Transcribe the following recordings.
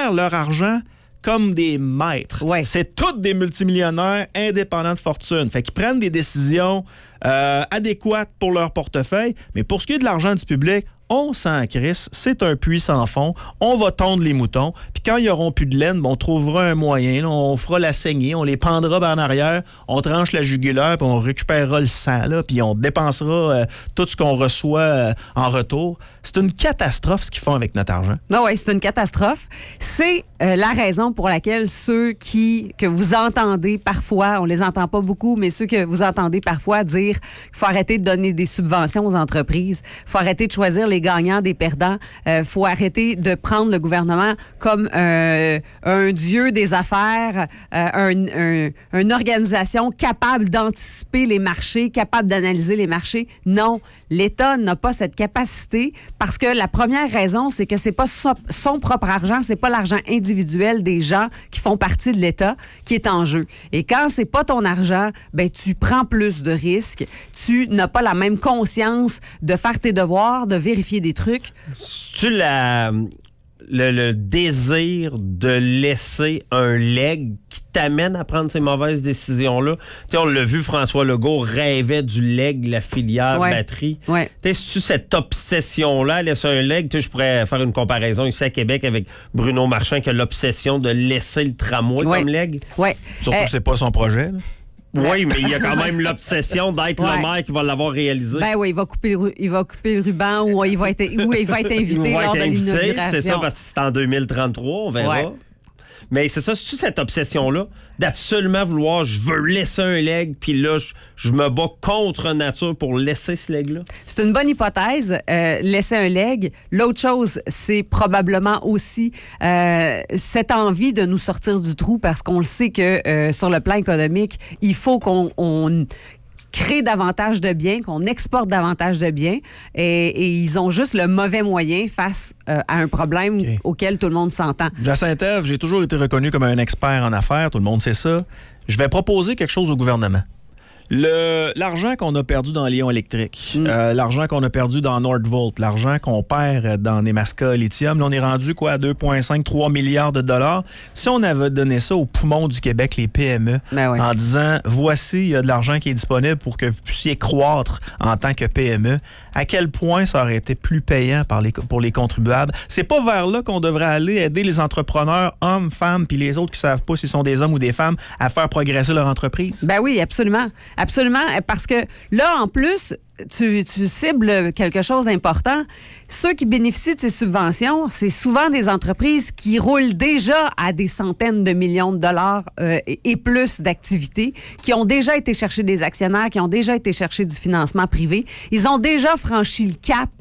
gèrent leur argent comme des maîtres. Ouais. C'est tous des multimillionnaires indépendants de fortune. Fait qu'ils prennent des décisions adéquates pour leur portefeuille, mais pour ce qui est de l'argent du public, on s'en crisse, c'est un puits sans fond, on va tondre les moutons, puis quand ils n'auront plus de laine, on trouvera un moyen, là, on fera la saignée, on les pendra en arrière, on tranche la jugulaire, puis on récupérera le sang, là, puis on dépensera tout ce qu'on reçoit en retour. C'est une catastrophe ce qu'ils font avec notre argent. Non, oui, c'est une catastrophe. C'est la raison pour laquelle ceux que vous entendez parfois, on les entend pas beaucoup, mais ceux que vous entendez parfois dire qu'il faut arrêter de donner des subventions aux entreprises, il faut arrêter de choisir les gagnants des perdants, faut arrêter de prendre le gouvernement comme un dieu des affaires, une organisation capable d'anticiper les marchés, capable d'analyser les marchés. Non, l'État n'a pas cette capacité parce que la première raison, c'est que c'est pas son propre argent, c'est pas l'argent individuel des gens qui font partie de l'État qui est en jeu. Et quand c'est pas ton argent, ben tu prends plus de risques, tu n'as pas la même conscience de faire tes devoirs, de vérifier des trucs. C'est-tu le désir de laisser un legs qui t'amène à prendre ces mauvaises décisions-là? Tu sais, on l'a vu, François Legault rêvait du legs, la filière batterie. Ouais. Tu sais, c'est-tu cette obsession-là, laisser un legs? Tu sais, je pourrais faire une comparaison ici à Québec avec Bruno Marchand qui a l'obsession de laisser le tramway comme legs. Ouais. Surtout que c'est pas son projet, là. Oui, mais il y a quand même l'obsession d'être le maire qui va l'avoir réalisé. Ben oui, il va couper le ruban ou il va être invité lors de l'inauguration. C'est ça, parce que c'est en 2033, on verra. Ouais. Mais c'est ça, c'est cette obsession-là d'absolument vouloir, je veux laisser un leg, puis là, je me bats contre nature pour laisser ce leg-là. C'est une bonne hypothèse, laisser un leg. L'autre chose, c'est probablement aussi cette envie de nous sortir du trou parce qu'on le sait que sur le plan économique, il faut qu'on crée davantage de biens, qu'on exporte davantage de biens et ils ont juste le mauvais moyen face à un problème auquel tout le monde s'entend. Jacinthe Ève, j'ai toujours été reconnu comme un expert en affaires, tout le monde sait ça. Je vais proposer quelque chose au gouvernement. L'argent qu'on a perdu dans Lion électrique, l'argent qu'on a perdu dans Nordvolt, l'argent qu'on perd dans Nemaska Lithium, là, on est rendu à 2,5-3 milliards de dollars. Si on avait donné ça aux poumons du Québec, les PME, en disant, voici, il y a de l'argent qui est disponible pour que vous puissiez croître en tant que PME, à quel point ça aurait été plus payant pour les contribuables. C'est pas vers là qu'on devrait aller aider les entrepreneurs, hommes, femmes, puis les autres qui savent pas s'ils sont des hommes ou des femmes, à faire progresser leur entreprise? Ben oui, absolument. Absolument, parce que là, en plus, tu cibles quelque chose d'important. Ceux qui bénéficient de ces subventions, c'est souvent des entreprises qui roulent déjà à des centaines de millions de dollars et plus d'activités, qui ont déjà été chercher des actionnaires, qui ont déjà été chercher du financement privé. Ils ont déjà franchi le cap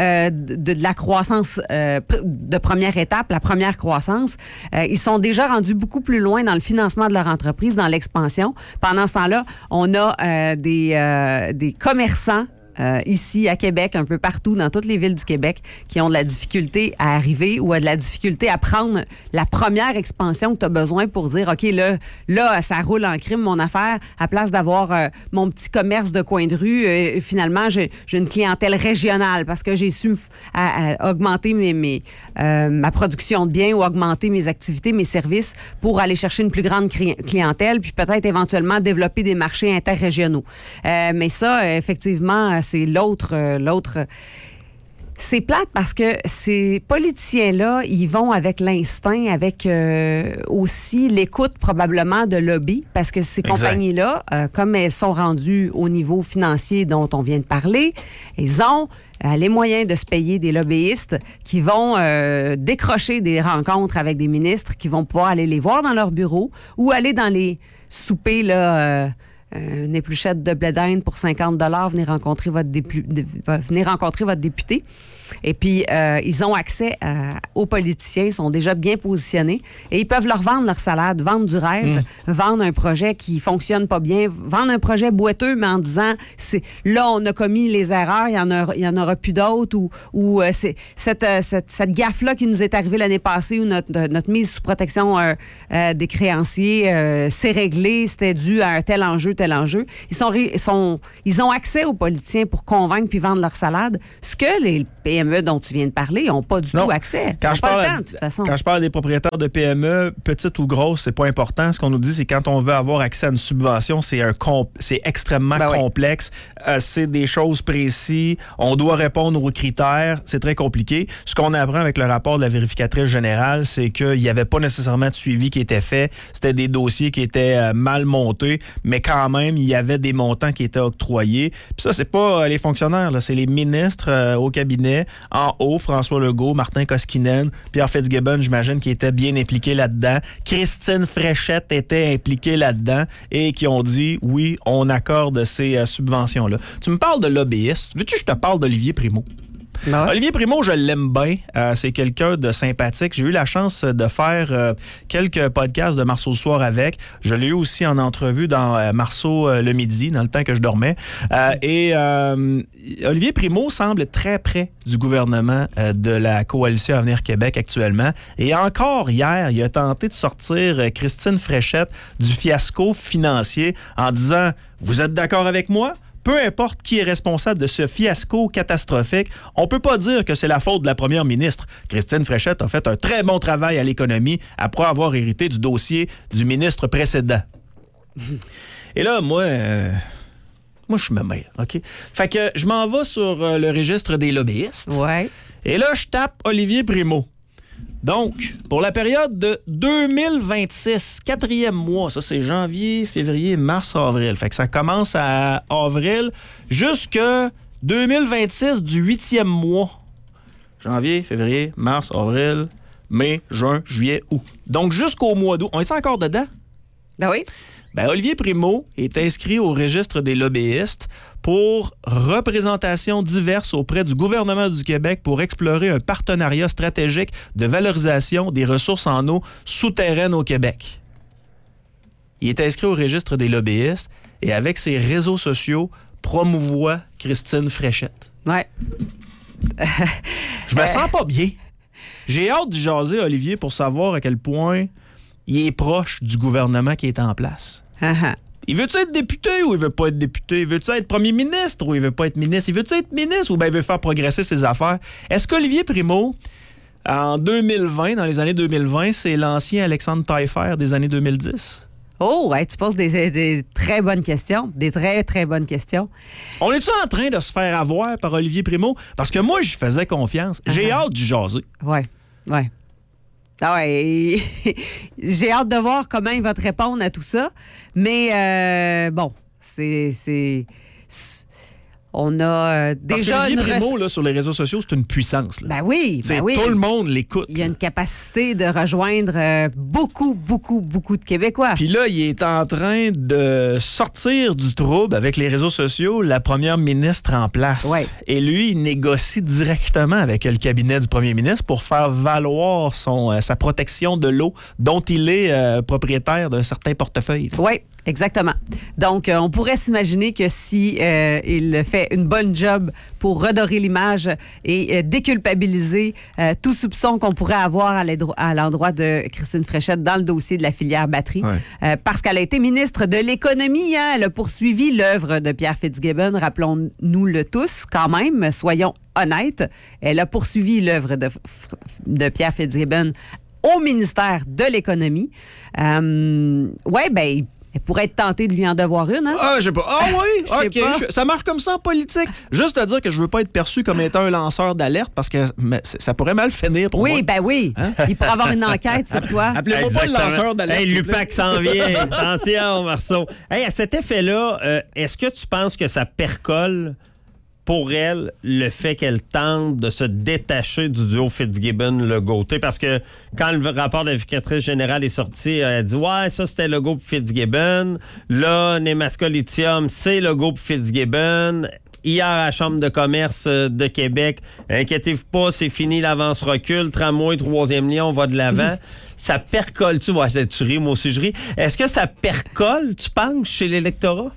de la croissance de première étape, la première croissance. Ils sont déjà rendus beaucoup plus loin dans le financement de leur entreprise, dans l'expansion. Pendant ce temps-là, on a des commerçants ici à Québec, un peu partout, dans toutes les villes du Québec, qui ont de la difficulté à arriver ou de la difficulté à prendre la première expansion que tu as besoin pour dire, OK, là, ça roule en crime, mon affaire. À place d'avoir mon petit commerce de coin de rue, finalement, j'ai une clientèle régionale parce que j'ai su augmenter ma production de biens ou augmenter mes activités, mes services pour aller chercher une plus grande clientèle, puis peut-être éventuellement développer des marchés interrégionaux. Mais ça, effectivement, c'est l'autre. C'est plate parce que ces politiciens-là, ils vont avec l'instinct, avec aussi l'écoute probablement de lobby, parce que ces compagnies-là, comme elles sont rendues au niveau financier dont on vient de parler, ils ont les moyens de se payer des lobbyistes qui vont décrocher des rencontres avec des ministres, qui vont pouvoir aller les voir dans leur bureau ou aller dans les soupers, là... une épluchette de blé d'Inde pour 50 $, venez rencontrer votre député. Et puis, ils ont accès aux politiciens, ils sont déjà bien positionnés et ils peuvent leur vendre leur salade, vendre du rêve, vendre un projet qui fonctionne pas bien, vendre un projet boiteux, mais en disant, là, on a commis les erreurs, il y en aura plus d'autres, ou c'est cette gaffe-là qui nous est arrivée l'année passée où notre mise sous protection des créanciers s'est réglée, c'était dû à un tel enjeu. Ils ont accès aux politiciens pour convaincre puis vendre leur salade, ce que les PME PME dont tu viens de parler n'ont pas du tout accès. Ils n'ont pas le temps, de toute façon. Quand je parle des propriétaires de PME, petites ou grosses, c'est pas important. Ce qu'on nous dit, c'est quand on veut avoir accès à une subvention, c'est extrêmement complexe. C'est des choses précises. On doit répondre aux critères. C'est très compliqué. Ce qu'on apprend avec le rapport de la vérificatrice générale, c'est qu'il n'y avait pas nécessairement de suivi qui était fait. C'était des dossiers qui étaient mal montés, mais quand même, il y avait des montants qui étaient octroyés. Puis ça, c'est pas les fonctionnaires, là, c'est les ministres au cabinet, en haut, François Legault, Martin Koskinen, Pierre Fitzgibbon, j'imagine, qui étaient bien impliqués là-dedans. Christine Fréchette était impliquée là-dedans et qui ont dit, oui, on accorde ces subventions-là. Tu me parles de lobbyistes. Veux-tu que je te parle d'Olivier Primo? Ben ouais. Olivier Primo, je l'aime bien. C'est quelqu'un de sympathique. J'ai eu la chance de faire quelques podcasts de Marceau le soir avec. Je l'ai eu aussi en entrevue dans Marceau le midi, dans le temps que je dormais. Olivier Primo semble très près du gouvernement de la Coalition Avenir Québec actuellement. Et encore hier, il a tenté de sortir Christine Fréchette du fiasco financier en disant « Vous êtes d'accord avec moi? » Peu importe qui est responsable de ce fiasco catastrophique, on peut pas dire que c'est la faute de la première ministre. Christine Fréchette a fait un très bon travail à l'économie après avoir hérité du dossier du ministre précédent. Et là, moi, je suis ma mère, OK? Fait que je m'en vais sur le registre des lobbyistes. Ouais. Et là, je tape Olivier Primo. Donc, pour la période de 2026, 4e mois, ça c'est janvier, février, mars, avril. Fait que ça commence à avril jusqu'à 2026 du 8e mois. Janvier, février, mars, avril, mai, juin, juillet, août. Donc, jusqu'au mois d'août. On est encore dedans? Ben oui. Ben, Olivier Primo est inscrit au registre des lobbyistes pour représentation diverse auprès du gouvernement du Québec pour explorer un partenariat stratégique de valorisation des ressources en eau souterraines au Québec. Il est inscrit au registre des lobbyistes et avec ses réseaux sociaux promouvoit Christine Fréchette. Ouais. Je me sens pas bien. J'ai hâte d'y jaser, Olivier, pour savoir à quel point il est proche du gouvernement qui est en place. Il veut-tu être député ou il veut pas être député? Il veut-tu être premier ministre ou il veut pas être ministre? Il veut-tu être ministre ou bien il veut faire progresser ses affaires? Est-ce qu'Olivier Primo, en 2020, dans les années 2020, c'est l'ancien Alexandre Taillefer des années 2010? Oh, ouais, tu poses des très bonnes questions. Des très, très bonnes questions. On est-tu en train de se faire avoir par Olivier Primo? Parce que moi, j'y faisais confiance. J'ai hâte d'y jaser. Ouais. Ah ouais, j'ai hâte de voir comment il va te répondre à tout ça. Mais bon, on a déjà... Parce que Olivier Primo, là, sur les réseaux sociaux, c'est une puissance. Là. Ben oui. Tout le monde l'écoute. Il y a une capacité de rejoindre beaucoup de Québécois. Puis là, il est en train de sortir du trouble avec les réseaux sociaux, la première ministre en place. Ouais. Et lui, il négocie directement avec le cabinet du premier ministre pour faire valoir sa protection de l'eau dont il est propriétaire d'un certain portefeuille. Oui. Exactement. Donc, on pourrait s'imaginer que si il fait une bonne job pour redorer l'image et déculpabiliser tout soupçon qu'on pourrait avoir à l'endroit de Christine Fréchette dans le dossier de la filière batterie, parce qu'elle a été ministre de l'économie, hein, elle a poursuivi l'œuvre de Pierre Fitzgibbon, rappelons-nous-le tous quand même, soyons honnêtes, elle a poursuivi l'œuvre de Pierre Fitzgibbon au ministère de l'économie. Elle pourrait être tentée de lui en devoir une, hein? Ah, je sais pas. Ah oui? Je sais pas. Ça marche comme ça en politique. Juste à dire que je veux pas être perçu comme étant un lanceur d'alerte parce que ça pourrait mal finir pour moi. Oui, ben oui. Hein? Il pourrait avoir une enquête sur toi. Appelez-moi pas le lanceur d'alerte. Hey, l'UPAC s'en vient. Attention, Marceau. Hey, à cet effet-là, est-ce que tu penses que ça percole pour elle le fait qu'elle tente de se détacher du duo Fitzgibbon-Legault? Parce que quand le rapport de la vérificatrice générale est sorti, elle a dit « Ouais, ça, c'était Legault pour Fitzgibbon. Là, Nemaska Lithium, c'est Legault pour Fitzgibbon. Hier, à la Chambre de commerce de Québec, inquiétez-vous pas, c'est fini l'avance-recul. Tramway, 3e lien, on va de l'avant. » Ça percole-tu? Ouais, tu ris, moi aussi je ris. Est-ce que ça percole, tu penses, chez l'électorat?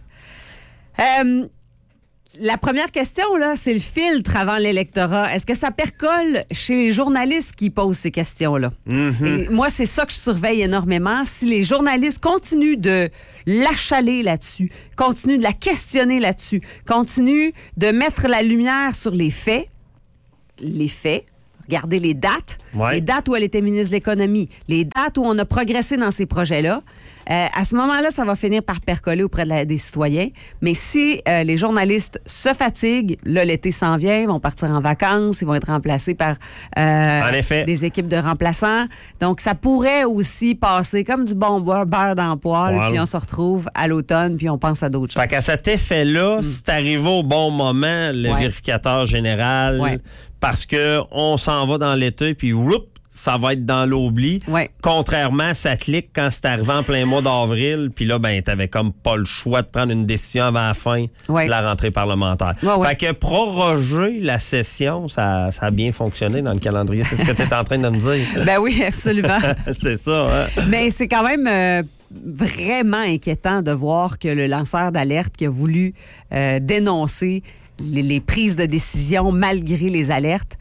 La première question, là, c'est le filtre avant l'électorat. Est-ce que ça percole chez les journalistes qui posent ces questions-là? Et moi, c'est ça que je surveille énormément. Si les journalistes continuent de l'achaler là-dessus, continuent de la questionner là-dessus, continuent de mettre la lumière sur les faits, les faits. Regardez les dates, Ouais. les dates où elle était ministre de l'Économie, les dates où on a progressé dans ces projets-là. À ce moment-là, ça va finir par percoler auprès des citoyens. Mais si les journalistes se fatiguent, là, l'été s'en vient, ils vont partir en vacances, ils vont être remplacés par En effet. des équipes de remplaçants. Donc, ça pourrait aussi passer comme du bon beurre dans le poêle, Voilà. puis on se retrouve à l'automne, puis on pense à d'autres choses. Fait qu'à cet effet-là, c'est arrivé au bon moment, le Ouais. vérificateur général, Ouais. parce que on s'en va dans l'été, puis whoop, ça va être dans l'oubli. Ouais. Contrairement à Satlic, quand c'est arrivé en plein mois d'avril, puis là, ben, t'avais comme pas le choix de prendre une décision avant la fin Ouais. de la rentrée parlementaire. Ouais. Fait que proroger la session, ça a bien fonctionné dans le calendrier. C'est ce que tu es en train de me dire. Ben oui, absolument. C'est ça, hein? Mais c'est quand même vraiment inquiétant de voir que le lanceur d'alerte qui a voulu dénoncer les prises de décision malgré les alertes,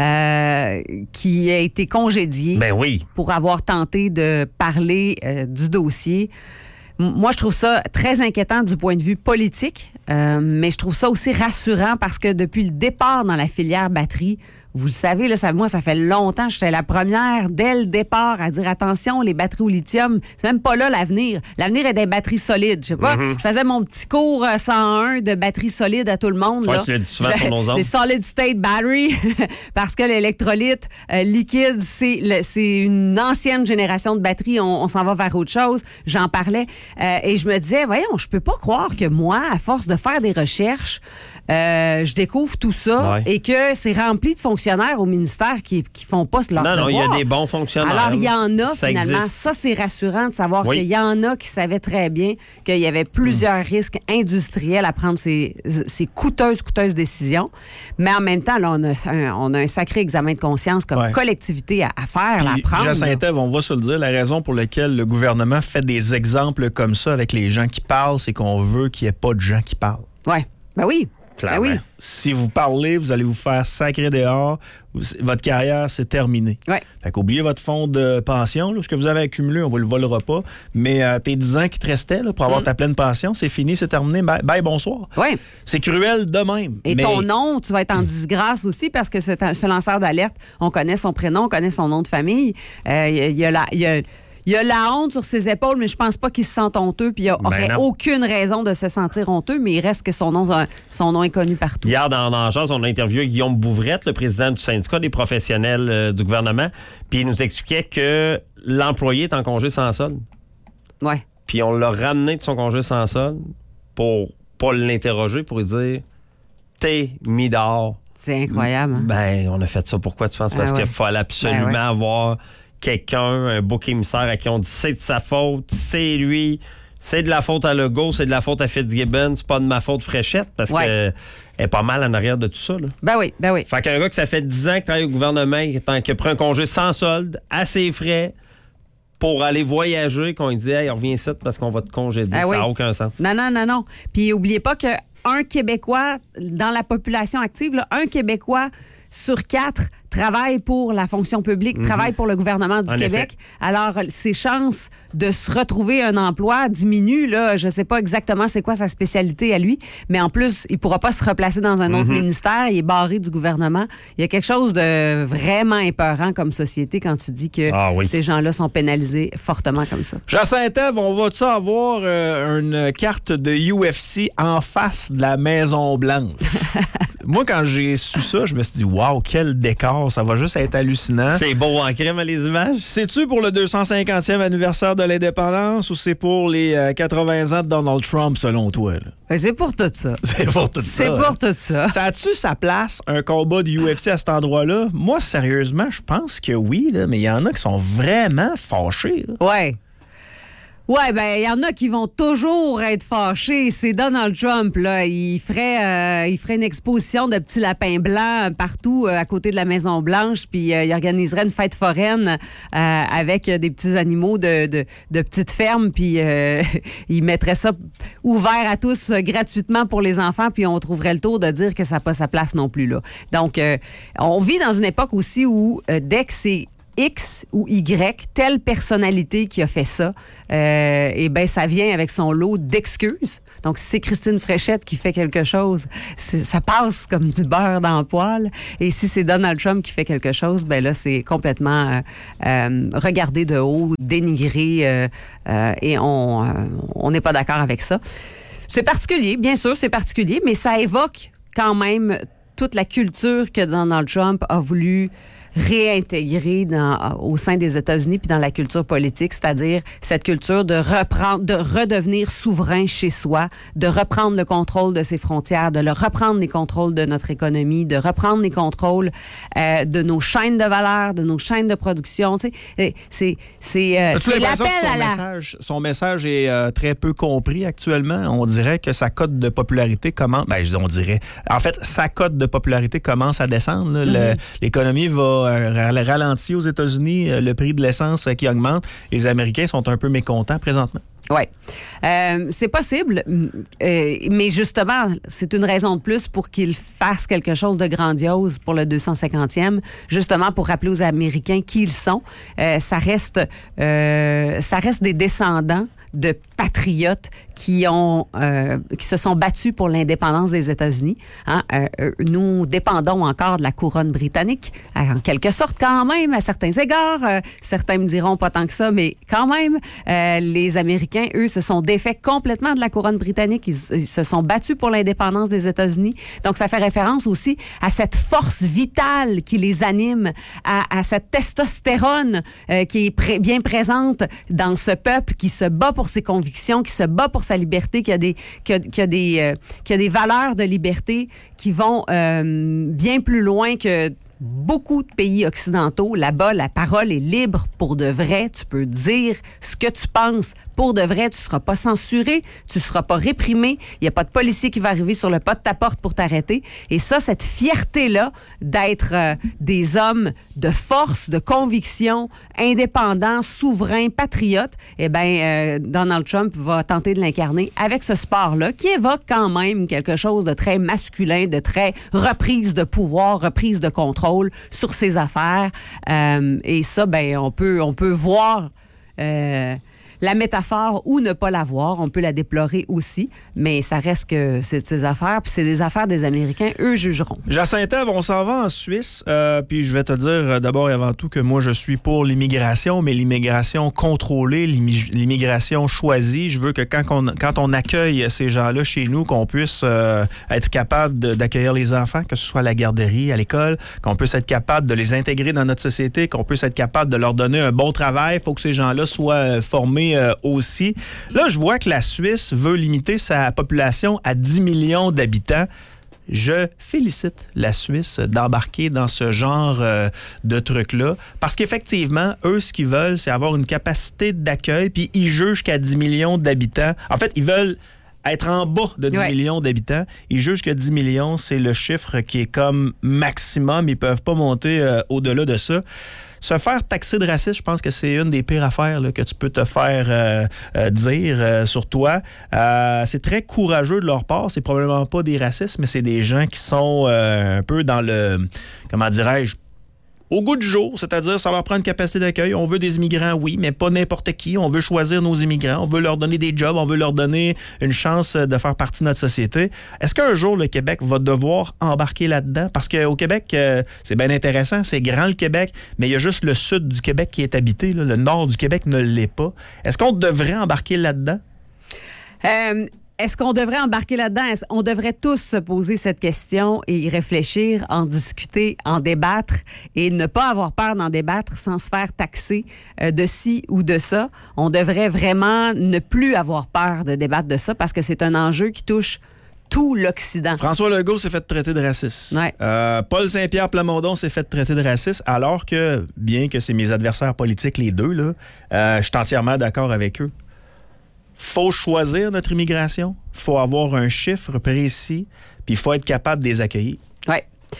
qui a été congédié Ben oui. pour avoir tenté de parler du dossier. Moi, je trouve ça très inquiétant du point de vue politique, mais je trouve ça aussi rassurant parce que depuis le départ dans la filière batterie, vous le savez, là, moi, ça fait longtemps, j'étais la première dès le départ à dire attention, les batteries au lithium, c'est même pas là l'avenir. L'avenir est des batteries solides. Je sais pas, je faisais mon petit cours 101 de batteries solides à tout le monde. Ouais, là. tu l'as dit souvent sur nos ondes. Les solid state battery, parce que l'électrolyte liquide, c'est une ancienne génération de batteries. On s'en va vers autre chose. J'en parlais et je me disais, voyons, je peux pas croire que moi, à force de faire des recherches, je découvre tout ça Ouais. et que c'est rempli de fonctionnaires au ministère qui font pas leur Non, il y a devoir. des bons fonctionnaires. Alors, il y en a Ça finalement. existe. Ça, c'est rassurant de savoir Oui. qu'il y en a qui savaient très bien qu'il y avait plusieurs risques industriels à prendre ces coûteuses décisions. Mais en même temps, là, on a un sacré examen de conscience comme Ouais. collectivité à faire, à Puis, prendre. là. Jacinthe-Ève, on va se le dire, la raison pour laquelle le gouvernement fait des exemples comme ça avec les gens qui parlent, c'est qu'on veut qu'il n'y ait pas de gens qui parlent. Ouais. Ben oui. Ben Clairement. oui. Si vous parlez, vous allez vous faire sacrer dehors. Votre carrière, c'est terminé. Ouais. Fait qu'oubliez votre fonds de pension. Là, ce que vous avez accumulé, on vous le volera pas. Mais tes 10 ans qui te restaient là, pour avoir ta pleine pension, c'est fini, c'est terminé. Bye, bonsoir. Ouais. C'est cruel de même. Et mais ton nom, tu vas être en disgrâce aussi parce que ce lanceur d'alerte, on connaît son prénom, on connaît son nom de famille. Il y a la honte sur ses épaules, mais je pense pas qu'il se sente honteux, puis il n'aurait non. aucune raison de se sentir honteux, mais il reste que son nom est connu partout. Hier, dans l'agence, on a interviewé Guillaume Bouvrette, le président du syndicat des professionnels du gouvernement, puis il nous expliquait que l'employé est en congé sans solde. Ouais. Puis on l'a ramené de son congé sans solde pour pas l'interroger, pour lui dire « T'es mis dehors. C'est incroyable. Hein? » Ben, on a fait ça. Pourquoi tu penses? Parce ouais. qu'il fallait absolument Ben ouais. avoir quelqu'un, un bouc émissaire à qui on dit c'est de sa faute, c'est lui, c'est de la faute à Legault, c'est de la faute à Fitzgibbon, c'est pas de ma faute Fréchette, parce Ouais. que elle est pas mal en arrière de tout ça. Là. Ben oui, ben oui. Fait qu'un gars que ça fait 10 ans qu'il travaille au gouvernement, qui a pris un congé sans solde, à ses frais, pour aller voyager, qu'on lui dit hey, reviens ici parce qu'on va te congédier. Ah Ça oui. n'a aucun sens. Non. Puis oubliez pas que un Québécois, dans la population active, là, un Québécois sur 4 travaille pour la fonction publique, travaille pour le gouvernement du En Québec. effet. Alors, ses chances de se retrouver un emploi diminuent. Là, je sais pas exactement c'est quoi sa spécialité à lui, mais en plus, il pourra pas se replacer dans un autre ministère. Il est barré du gouvernement. Il y a quelque chose de vraiment épeurant comme société quand tu dis que Ah oui. ces gens-là sont pénalisés fortement comme ça. Jacinthe-Ève, on va-tu avoir une carte de UFC en face de la Maison-Blanche? Moi, quand j'ai su ça, je me suis dit, waouh, quel décor, ça va juste être hallucinant. C'est beau en crème, les images. C'est-tu pour le 250e anniversaire de l'indépendance ou c'est pour les 80 ans de Donald Trump, selon toi? Là? Ben, c'est pour tout ça. C'est pour tout ça. C'est pour tout ça. Ça a-tu sa place, un combat de UFC à cet endroit-là? Moi, sérieusement, je pense que oui, là, mais il y en a qui sont vraiment fâchés. Là. Ouais. Ouais, ben il y en a qui vont toujours être fâchés. C'est Donald Trump, là. Il ferait une exposition de petits lapins blancs partout à côté de la Maison-Blanche, puis il organiserait une fête foraine avec des petits animaux de petites fermes, puis il mettrait ça ouvert à tous gratuitement pour les enfants, puis on trouverait le tour de dire que ça n'a pas sa place non plus, là. Donc, on vit dans une époque aussi où dès que c'est X ou Y, telle personnalité qui a fait ça, eh bien, ça vient avec son lot d'excuses. Donc, si c'est Christine Fréchette qui fait quelque chose, ça passe comme du beurre dans le poêle. Et si c'est Donald Trump qui fait quelque chose, ben là, c'est complètement regardé de haut, dénigré, et on n'est pas d'accord avec ça. C'est particulier, bien sûr, c'est particulier, mais ça évoque quand même toute la culture que Donald Trump a voulu réintégrer au sein des États-Unis puis dans la culture politique, c'est-à-dire cette culture de redevenir souverain chez soi, de reprendre le contrôle de ses frontières, de reprendre les contrôles de notre économie, de reprendre les contrôles de nos chaînes de valeur, de nos chaînes de production. Tu sais, c'est l'appel à la... Son message est très peu compris actuellement. On dirait que sa cote de popularité commence... on dirait... En fait, sa cote de popularité commence à descendre. Là. L'économie va ralenti aux États-Unis, le prix de l'essence qui augmente. Les Américains sont un peu mécontents présentement. Oui. C'est possible, mais justement, c'est une raison de plus pour qu'ils fassent quelque chose de grandiose pour le 250e, justement pour rappeler aux Américains qui ils sont. Ça reste des descendants de patriotes qui se sont battus pour l'indépendance des États-Unis. Hein? Nous dépendons encore de la couronne britannique, en quelque sorte quand même, à certains égards. Certains me diront pas tant que ça, mais quand même, les Américains, eux, se sont défaits complètement de la couronne britannique. Ils se sont battus pour l'indépendance des États-Unis. Donc, ça fait référence aussi à cette force vitale qui les anime, à cette testostérone qui est bien présente dans ce peuple qui se bat pour ses convictions, qui se bat pour sa liberté, qui a des valeurs de liberté qui vont bien plus loin que beaucoup de pays occidentaux. Là-bas, la parole est libre pour de vrai. Tu peux dire ce que tu penses pour de vrai. Tu ne seras pas censuré, tu ne seras pas réprimé. Il n'y a pas de policier qui va arriver sur le pas de ta porte pour t'arrêter. Et ça, cette fierté-là d'être des hommes de force, de conviction, indépendants, souverains, patriotes, eh bien, Donald Trump va tenter de l'incarner avec ce sport-là qui évoque quand même quelque chose de très masculin, de très reprise de pouvoir, reprise de contrôle sur ses affaires. Et ça, ben, on peut voir la métaphore ou ne pas la voir. On peut la déplorer aussi, mais ça reste que c'est de ses affaires, puis c'est des affaires des Américains. Eux jugeront. Jacinthe, on s'en va en Suisse, puis je vais te dire d'abord et avant tout que moi, je suis pour l'immigration, mais l'immigration contrôlée, l'immigration choisie. Je veux que quand on accueille ces gens-là chez nous, qu'on puisse être capable d'accueillir les enfants, que ce soit à la garderie, à l'école, qu'on puisse être capable de les intégrer dans notre société, qu'on puisse être capable de leur donner un bon travail. Il faut que ces gens-là soient formés aussi. Là, je vois que la Suisse veut limiter sa population à 10 millions d'habitants. Je félicite la Suisse d'embarquer dans ce genre de truc-là parce qu'effectivement, eux, ce qu'ils veulent, c'est avoir une capacité d'accueil, puis ils jugent qu'à 10 millions d'habitants. En fait, ils veulent être en bas de 10 millions d'habitants. Ils jugent que 10 millions, c'est le chiffre qui est comme maximum. Ils ne peuvent pas monter au-delà de ça. Se faire taxer de raciste, je pense que c'est une des pires affaires là, que tu peux te faire dire sur toi. C'est très courageux de leur part. C'est probablement pas des racistes, mais c'est des gens qui sont un peu dans le... Comment dirais-je? Au goût du jour, c'est-à-dire ça leur prend une capacité d'accueil. On veut des immigrants, oui, mais pas n'importe qui. On veut choisir nos immigrants. On veut leur donner des jobs. On veut leur donner une chance de faire partie de notre société. Est-ce qu'un jour, le Québec va devoir embarquer là-dedans? Parce qu'au Québec, c'est bien intéressant. C'est grand, le Québec, mais il y a juste le sud du Québec qui est habité. Là. Le nord du Québec ne l'est pas. Est-ce qu'on devrait embarquer là-dedans? Est-ce qu'on devrait embarquer là-dedans? On devrait tous se poser cette question et y réfléchir, en discuter, en débattre et ne pas avoir peur d'en débattre sans se faire taxer de ci ou de ça. On devrait vraiment ne plus avoir peur de débattre de ça parce que c'est un enjeu qui touche tout l'Occident. François Legault s'est fait traiter de raciste. Ouais. Paul Saint-Pierre Plamondon s'est fait traiter de raciste, alors que, bien que c'est mes adversaires politiques, les deux, là, je suis entièrement d'accord avec eux. Faut choisir notre immigration, faut avoir un chiffre précis, puis il faut être capable de les accueillir. Oui.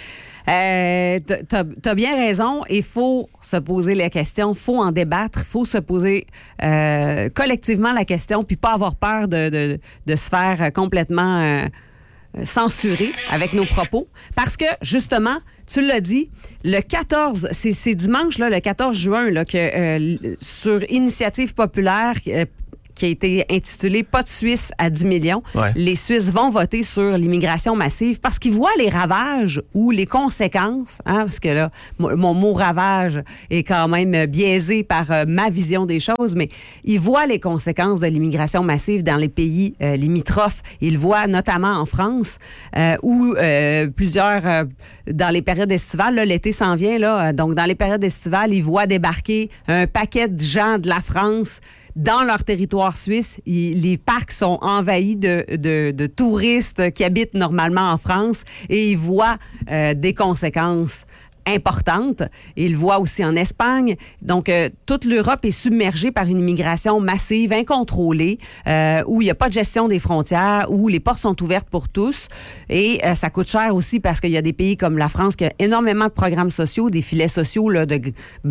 T'as bien raison. Il faut se poser la question, il faut en débattre, il faut se poser collectivement la question, puis pas avoir peur de se faire complètement censurer avec nos propos. Parce que, justement, tu l'as dit, le 14, c'est dimanche, là, le 14 juin, là, que sur initiative populaire qui a été intitulé « Pas de Suisse à 10 millions Ouais. », les Suisses vont voter sur l'immigration massive parce qu'ils voient les ravages ou les conséquences, hein, parce que là, mon mot « ravage » est quand même biaisé par ma vision des choses, mais ils voient les conséquences de l'immigration massive dans les pays limitrophes. Ils le voient notamment en France, où plusieurs, dans les périodes estivales, là, l'été s'en vient, là, donc dans les périodes estivales, ils voient débarquer un paquet de gens de la France dans leur territoire suisse. Les parcs sont envahis de touristes qui habitent normalement en France et ils voient des conséquences importante. Il le voit aussi en Espagne. Donc, toute l'Europe est submergée par une immigration massive, incontrôlée, où il n'y a pas de gestion des frontières, où les portes sont ouvertes pour tous. Et ça coûte cher aussi parce qu'il y a des pays comme la France qui a énormément de programmes sociaux, des filets sociaux là, de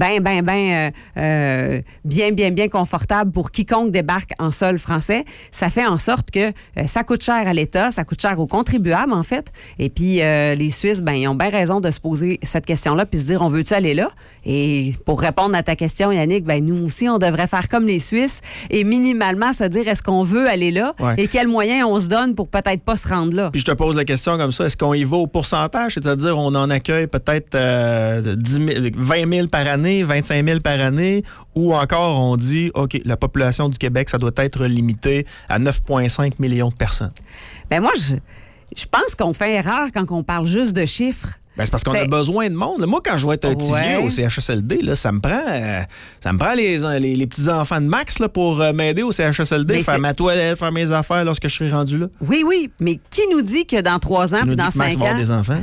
bien confortables pour quiconque débarque en sol français. Ça fait en sorte que ça coûte cher à l'État, ça coûte cher aux contribuables, en fait. Et puis, les Suisses, ils ont bien raison de se poser cette question-là puis se dire, on veut-tu aller là? Et pour répondre à ta question, Yannick, nous aussi, on devrait faire comme les Suisses et minimalement se dire, est-ce qu'on veut aller là? Ouais. Et quels moyens on se donne pour peut-être pas se rendre là? Puis je te pose la question comme ça, est-ce qu'on y va au pourcentage? C'est-à-dire, on en accueille peut-être 20 000 par année, 25 000 par année, ou encore on dit, OK, la population du Québec, ça doit être limité à 9,5 millions de personnes. Moi, je pense qu'on fait erreur quand on parle juste de chiffres. C'est parce qu'on a besoin de monde. Moi, quand je vais être un petit vieux au CHSLD, là, ça me prend les petits-enfants de Max là, pour m'aider au CHSLD, faire ma toilette, faire mes affaires lorsque je serai rendu là. Oui, mais qui nous dit que dans 3 ans puis dans 5 ans... Max va avoir des enfants.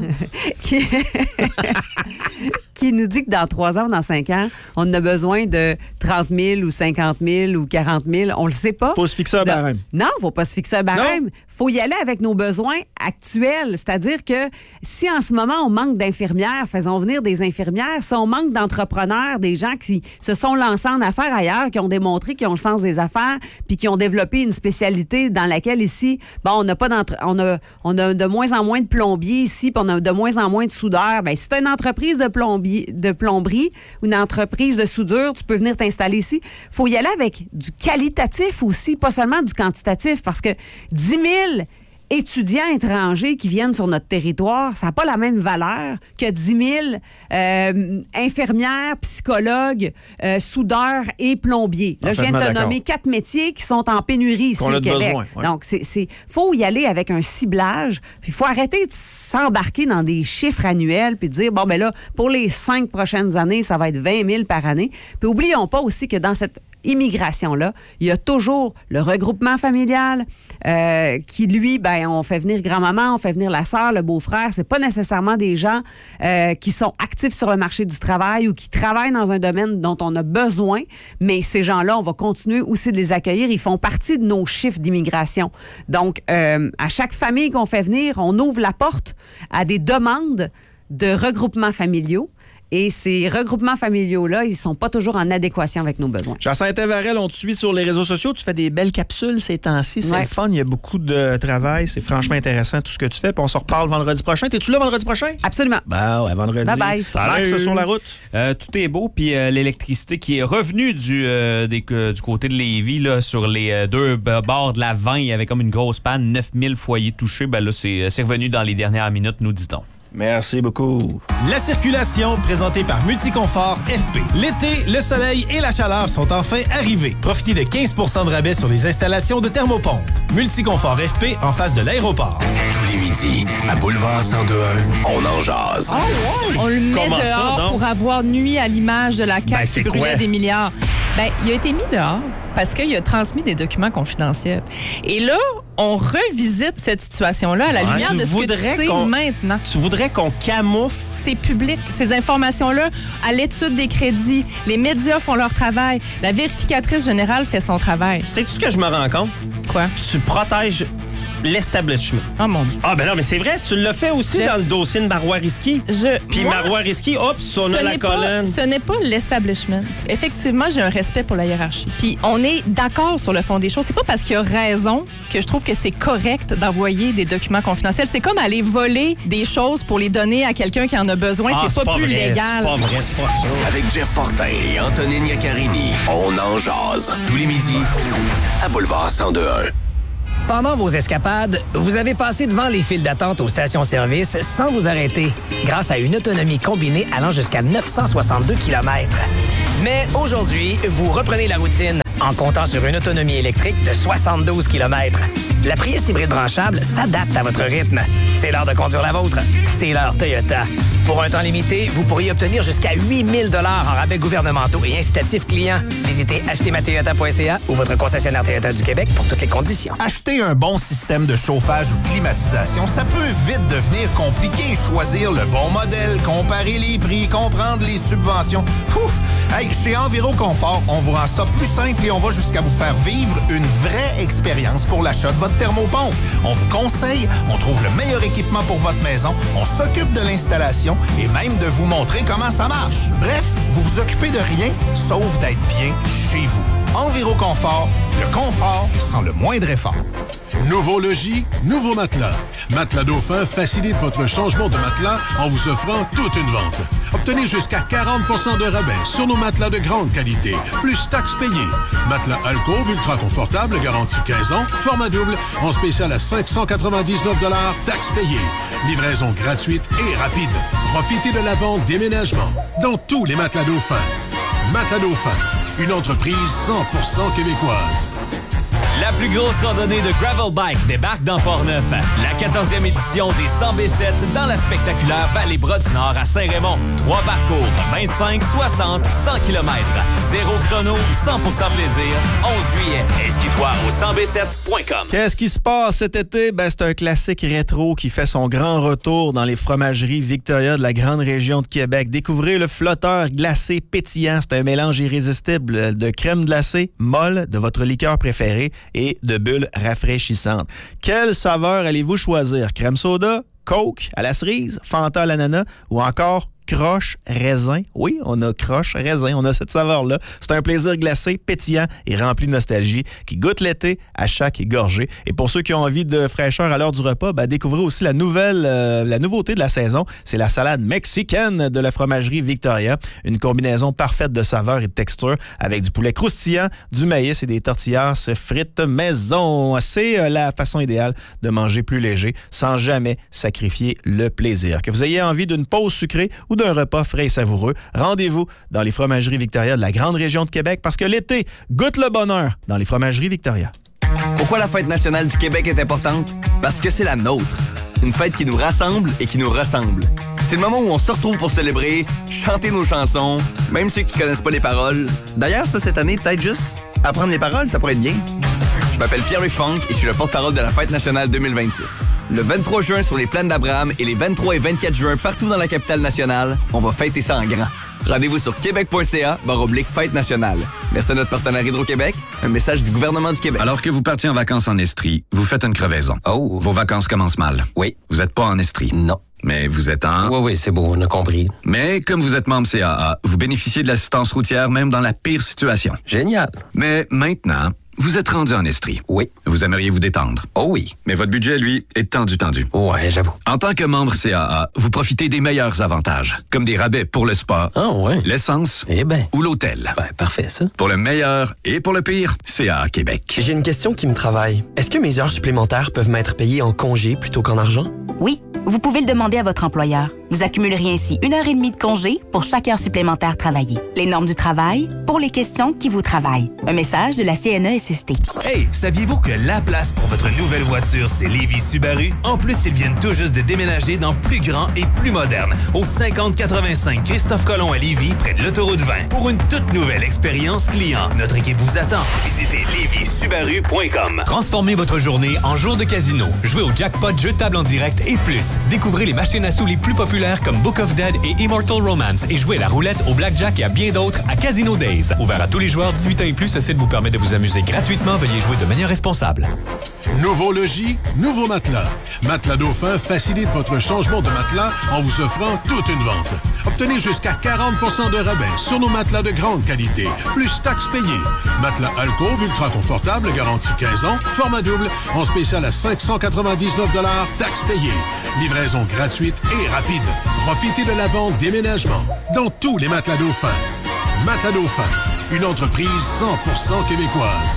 Qui nous dit que dans 3 ans ou dans 5 ans, on a besoin de 30 000 ou 50 000 ou 40 000. On le sait pas. Faut se fixer un barème. Non, faut pas se fixer un barème. Faut y aller avec nos besoins actuels. C'est-à-dire que si en ce moment, on manque d'infirmières, faisons venir des infirmières. Si on manque d'entrepreneurs, des gens qui se sont lancés en affaires ailleurs, qui ont démontré qu'ils ont le sens des affaires, puis qui ont développé une spécialité dans laquelle ici, on n'a pas on a de moins en moins de plombiers ici, puis on a de moins en moins de soudeurs. Si c'est une entreprise de plomberie ou une entreprise de soudure, tu peux venir t'installer ici. Il faut y aller avec du qualitatif aussi, pas seulement du quantitatif, parce que 10 000 étudiants étrangers qui viennent sur notre territoire, ça n'a pas la même valeur que 10 000 infirmières, psychologues, soudeurs et plombiers. Là, je viens de te nommer 4 métiers qui sont en pénurie ici au Québec. Besoin, ouais. Donc, faut y aller avec un ciblage. Puis, il faut arrêter de s'embarquer dans des chiffres annuels puis de dire, pour les 5 prochaines années, ça va être 20 000 par année. Puis, oublions pas aussi que dans cette immigration-là, il y a toujours le regroupement familial qui, lui, on fait venir grand-maman, on fait venir la sœur, le beau-frère. C'est pas nécessairement des gens qui sont actifs sur le marché du travail ou qui travaillent dans un domaine dont on a besoin, mais ces gens-là, on va continuer aussi de les accueillir. Ils font partie de nos chiffres d'immigration. Donc, à chaque famille qu'on fait venir, on ouvre la porte à des demandes de regroupements familiaux. Et ces regroupements familiaux-là, ils sont pas toujours en adéquation avec nos besoins. Jacinthe Varel, on te suit sur les réseaux sociaux. Tu fais des belles capsules ces temps-ci. C'est le fun. Il y a beaucoup de travail. C'est franchement intéressant tout ce que tu fais. Puis on se reparle vendredi prochain. T'es-tu là vendredi prochain? Absolument. Ouais, vendredi. Bye-bye. Max, sur la route. Tout est beau. Puis l'électricité qui est revenue du côté de Lévis, là, sur les deux bords de la 20, il y avait comme une grosse panne. 9000 foyers touchés. Là, c'est revenu dans les dernières minutes, nous dit-on. Merci beaucoup. La circulation présentée par Multiconfort FP. L'été, le soleil et la chaleur sont enfin arrivés. Profitez de 15 % de rabais sur les installations de thermopompes. Multiconfort FP en face de l'aéroport. Tous les midis, à Boulevard 102.1, on en jase. Oh, ouais. On le met Comment dehors ça, non? pour avoir nuit à l'image de la CAQ c'est qui brûlait quoi? des milliards. Il a été mis dehors parce qu'il a transmis des documents confidentiels. Et là, on revisite cette situation-là à la lumière de ce que tu sais maintenant. Tu voudrais qu'on camoufle? C'est public, ces informations-là, à l'étude des crédits. Les médias font leur travail. La vérificatrice générale fait son travail. C'est ce que je me rends compte. Quoi? Tu protèges l'establishment. Oh mon Dieu. Ah ben non, mais c'est vrai, tu l'as fait aussi dans le dossier de Marois Risky. Puis Marois Risky, on a la colonne. Ce n'est pas l'establishment. Effectivement, j'ai un respect pour la hiérarchie. Puis on est d'accord sur le fond des choses. C'est pas parce qu'il y a raison que je trouve que c'est correct d'envoyer des documents confidentiels. C'est comme aller voler des choses pour les donner à quelqu'un qui en a besoin. C'est pas plus vrai, légal. C'est pas vrai, c'est pas ça. Avec Jeff Fortin et Antonine Iaccarini, on en jase. Tous les midis, à Boulevard 102.1. Pendant vos escapades, vous avez passé devant les files d'attente aux stations-service sans vous arrêter, grâce à une autonomie combinée allant jusqu'à 962 km. Mais aujourd'hui, vous reprenez la routine en comptant sur une autonomie électrique de 72 km. La Prius hybride branchable s'adapte à votre rythme. C'est l'heure de conduire la vôtre. C'est l'heure Toyota. Pour un temps limité, vous pourriez obtenir jusqu'à 8 000 $ en rabais gouvernementaux et incitatifs clients. Visitez achetezmatoyota.ca ou votre concessionnaire Toyota du Québec pour toutes les conditions. Acheter un bon système de chauffage ou de climatisation, ça peut vite devenir compliqué. Choisir le bon modèle, comparer les prix, comprendre les subventions. Ouf! Hey, chez Enviroconfort, on vous rend ça plus simple et on va jusqu'à vous faire vivre une vraie expérience pour l'achat de votre thermopompe. On vous conseille, on trouve le meilleur équipement pour votre maison, on s'occupe de l'installation et même de vous montrer comment ça marche. Bref, vous vous occupez de rien, sauf d'être bien chez vous. Enviroconfort, le confort sans le moindre effort. Nouveau logis, nouveau matelas. Matelas Dauphin facilite votre changement de matelas en vous offrant toute une vente. Obtenez jusqu'à 40 % de rabais sur nos matelas de grande qualité, plus taxes payées. Matelas Alcove ultra confortable, garantie 15 ans, format double, en spécial à 599 $, taxes payées. Livraison gratuite et rapide. Profitez de la vente déménagement dans tous les matelas Dauphin. Matelas Dauphin, une entreprise 100% québécoise. La plus grosse randonnée de gravel bike débarque dans Port-Neuf. La 14e édition des 100 B7 dans la spectaculaire Vallée-Bras du Nord à Saint-Raymond. 3 parcours, 25, 60, 100 km. 0 chrono, 100% plaisir. 11 juillet. Inscris-toi au 100b7.com. Qu'est-ce qui se passe cet été? Ben, c'est un classique rétro qui fait son grand retour dans les fromageries Victoria de la grande région de Québec. Découvrez le flotteur glacé pétillant. C'est un mélange irrésistible de crème glacée molle de votre liqueur préférée et de bulles rafraîchissantes. Quelle saveur allez-vous choisir? Crème soda, Coke à la cerise, Fanta à l'ananas ou encore croche raisin? Oui, on a croche raisin, on a cette saveur-là. C'est un plaisir glacé, pétillant et rempli de nostalgie qui goûte l'été à chaque gorgée. Et pour ceux qui ont envie de fraîcheur à l'heure du repas, ben, découvrez aussi la nouveauté de la saison. C'est la salade mexicaine de la fromagerie Victoria. Une combinaison parfaite de saveurs et de textures avec du poulet croustillant, du maïs et des tortillas frites maison. C'est la façon idéale de manger plus léger sans jamais sacrifier le plaisir. Que vous ayez envie d'une pause sucrée ou d'un repas frais et savoureux, rendez-vous dans les fromageries Victoria de la grande région de Québec parce que l'été goûte le bonheur dans les fromageries Victoria. Pourquoi la fête nationale du Québec est importante? Parce que c'est la nôtre. Une fête qui nous rassemble et qui nous ressemble. C'est le moment où on se retrouve pour célébrer, chanter nos chansons, même ceux qui connaissent pas les paroles. D'ailleurs, ça, cette année, peut-être juste apprendre les paroles, ça pourrait être bien. Je m'appelle Pierre-Luc Funk et je suis le porte-parole de la Fête nationale 2026. Le 23 juin sur les plaines d'Abraham et les 23 et 24 juin partout dans la capitale nationale, on va fêter ça en grand. Rendez-vous sur québec.ca/fête nationale. Merci à notre partenaire Hydro-Québec. Un message du gouvernement du Québec. Alors que vous partiez en vacances en Estrie, vous faites une crevaison. Oh. Vos vacances commencent mal. Oui. Vous n'êtes pas en Estrie. Non. Mais vous êtes en... Oui, c'est bon, on a compris. Mais comme vous êtes membre CAA, vous bénéficiez de l'assistance routière même dans la pire situation. Génial. Mais maintenant, vous êtes rendu en Estrie. Oui. Vous aimeriez vous détendre. Oh oui. Mais votre budget, lui, est tendu. Ouais, j'avoue. En tant que membre CAA, vous profitez des meilleurs avantages, comme des rabais pour le spa, l'essence ou l'hôtel. Ben, parfait, ça. Pour le meilleur et pour le pire, CAA Québec. J'ai une question qui me travaille. Est-ce que mes heures supplémentaires peuvent m'être payées en congé plutôt qu'en argent? Oui, vous pouvez le demander à votre employeur. Vous accumuleriez ainsi 1h30 de congé pour chaque heure supplémentaire travaillée. Les normes du travail pour les questions qui vous travaillent. Un message de la CNESST. Hey, saviez-vous que la place pour votre nouvelle voiture, c'est Lévis Subaru? En plus, ils viennent tout juste de déménager dans plus grand et plus moderne, au 5085 Christophe-Colomb à Lévis, près de l'autoroute 20, pour une toute nouvelle expérience client. Notre équipe vous attend. Visitez lévissubaru.com. Transformez votre journée en jour de casino. Jouez au jackpot, jeu de table en direct et plus. Découvrez les machines à sous les plus populaires populaires comme Book of Dead et Immortal Romance et jouez à la roulette, au blackjack et à bien d'autres à Casino Days. Ouvert à tous les joueurs 18 ans et plus, ce site vous permet de vous amuser gratuitement. Veuillez jouer de manière responsable. Nouveau logis, nouveau matelas. Matelas Dauphin facilite votre changement de matelas en vous offrant toute une vente. Obtenez jusqu'à 40% de rabais sur nos matelas de grande qualité, plus taxes payées. Matelas Alcove ultra confortable, garantie 15 ans, format double, en spécial à 599$, taxes payées. Livraison gratuite et rapide. Profitez de la vente déménagement dans tous les matelas Dauphin. Matelas Dauphin, une entreprise 100% québécoise.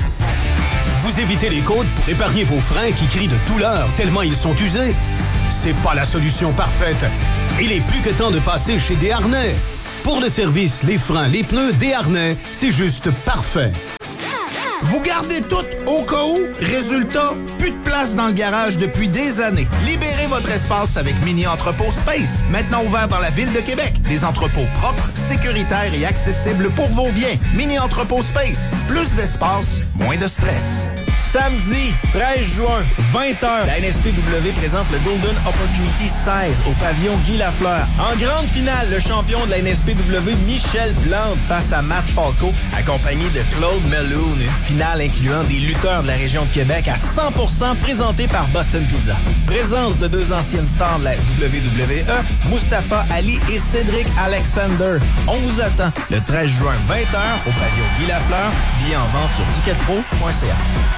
Vous évitez les côtes pour épargner vos freins qui crient de douleur tellement ils sont usés? C'est pas la solution parfaite. Il est plus que temps de passer chez Desharnais. Pour le service, les freins, les pneus, Desharnais, c'est juste parfait. Vous gardez tout au cas où? Résultat, plus de place dans le garage depuis des années. Libérez votre espace avec Mini Entrepôt Space. Maintenant ouvert par la Ville de Québec. Des entrepôts propres, sécuritaires et accessibles pour vos biens. Mini Entrepôt Space. Plus d'espace, moins de stress. Samedi 13 juin, 20h, la NSPW présente le Golden Opportunity 16 au pavillon Guy Lafleur. En grande finale, le champion de la NSPW, Michel Plante, face à Matt Falco, accompagné de Claude Melloun. Une finale incluant des lutteurs de la région de Québec à 100% présentée par Boston Pizza. Présence de 2 anciennes stars de la WWE, Mustafa Ali et Cédric Alexander. On vous attend le 13 juin, 20h, au pavillon Guy Lafleur. Billets en vente sur ticketpro.ca.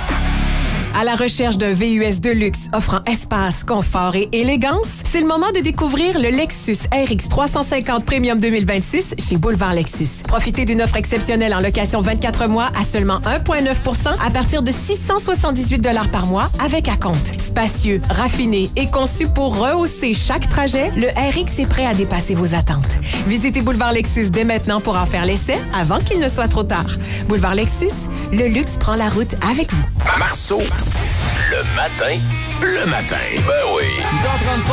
À la recherche d'un VUS de luxe offrant espace, confort et élégance, c'est le moment de découvrir le Lexus RX 350 Premium 2026 chez Boulevard Lexus. Profitez d'une offre exceptionnelle en location 24 mois à seulement 1,9% à partir de 678$ par mois avec acompte. Spacieux, raffiné et conçu pour rehausser chaque trajet, le RX est prêt à dépasser vos attentes. Visitez Boulevard Lexus dès maintenant pour en faire l'essai avant qu'il ne soit trop tard. Boulevard Lexus, le luxe prend la route avec vous. Marceau, le matin. Ben oui. 8h35.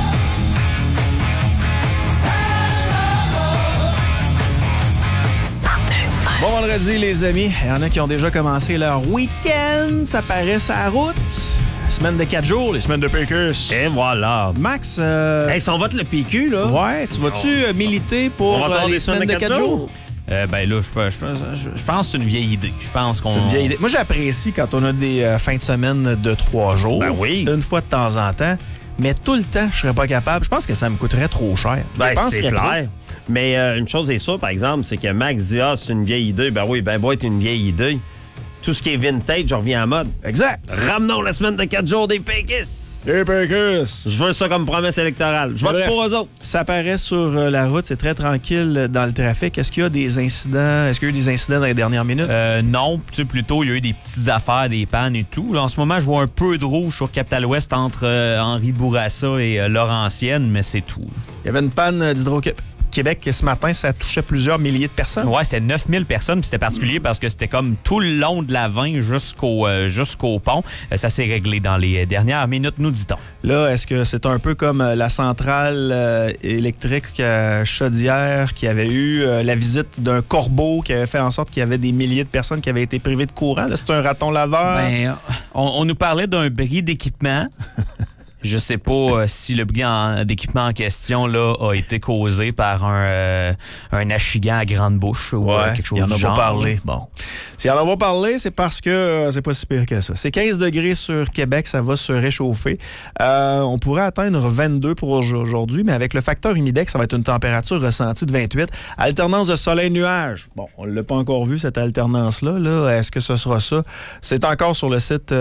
Bon vendredi, les amis. Il y en a qui ont déjà commencé leur week-end. Ça paraît sa route. Semaine de 4 jours, les semaines de PQ. Et voilà. Max, Hey, on vote le PQ, là. Ouais, tu vas-tu militer pour les semaines de 4 jours? Ben là, je pense que c'est une vieille idée. Je pense qu'on... C'est une vieille idée. Moi, j'apprécie quand on a des fins de semaine de 3 jours. Ben oui. Une fois de temps en temps. Mais tout le temps, je serais pas capable. Je pense que ça me coûterait trop cher. Ben, c'est clair. Mais une chose est sûre, par exemple, c'est que Max dit « Ah, c'est une vieille idée. » Ben oui, ben va être une vieille idée. Tout ce qui est vintage, je reviens à mode. Exact. Ramenons la semaine de 4 jours des péquistes. Les péquistes. Je veux ça comme promesse électorale. Je vote pour eux autres. Ça paraît sur la route, c'est très tranquille dans le trafic. Est-ce qu'il y a des incidents? Est-ce qu'il y a eu des incidents dans les dernières minutes? Non. Tu sais, plutôt, il y a eu des petites affaires, des pannes et tout. Là, en ce moment, je vois un peu de rouge sur Capital-Ouest entre Henri Bourassa et Laurentienne, mais c'est tout. Il y avait une panne d'Hydro-Québec ce matin, ça touchait plusieurs milliers de personnes. Ouais, c'était 9000 personnes, puis c'était particulier parce que c'était comme tout le long de la 20 jusqu'au pont. Ça s'est réglé dans les dernières minutes, nous dit-on. Là, est-ce que c'est un peu comme la centrale électrique Chaudière qui avait eu la visite d'un corbeau qui avait fait en sorte qu'il y avait des milliers de personnes qui avaient été privées de courant? Là, c'est un raton laveur? Ben, on nous parlait d'un bris d'équipement. Je sais pas si le bris d'équipement en question là a été causé par un achigan à grande bouche ou quelque chose du genre. Il en a pas parlé. Bon. S'il en a pas parlé, c'est parce que c'est pas si pire que ça. C'est 15 degrés sur Québec, ça va se réchauffer. On pourrait atteindre 22 pour aujourd'hui, mais avec le facteur humidex, ça va être une température ressentie de 28. Alternance de soleil-nuage. Bon, on l'a pas encore vu, cette alternance-là. Là. Est-ce que ce sera ça? C'est encore sur le site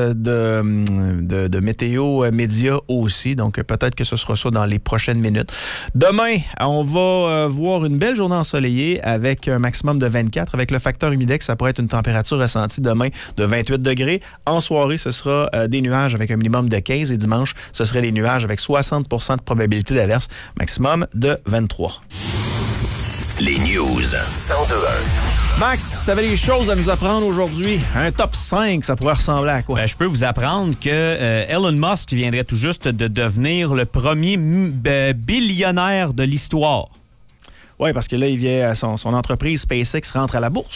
de Météo Média aussi, donc peut-être que ce sera ça dans les prochaines minutes. Demain, on va voir une belle journée ensoleillée avec un maximum de 24. Avec le facteur humidex, ça pourrait être une température ressentie demain de 28 degrés. En soirée, ce sera des nuages avec un minimum de 15 et dimanche, ce serait des nuages avec 60% de probabilité d'averse, maximum de 23. Les news 102.1. Max, si tu avais des choses à nous apprendre aujourd'hui, un top 5, ça pourrait ressembler à quoi? Ben, je peux vous apprendre que Elon Musk viendrait tout juste de devenir le premier billionnaire de l'histoire. Oui, parce que là, il vient son entreprise SpaceX rentre à la bourse.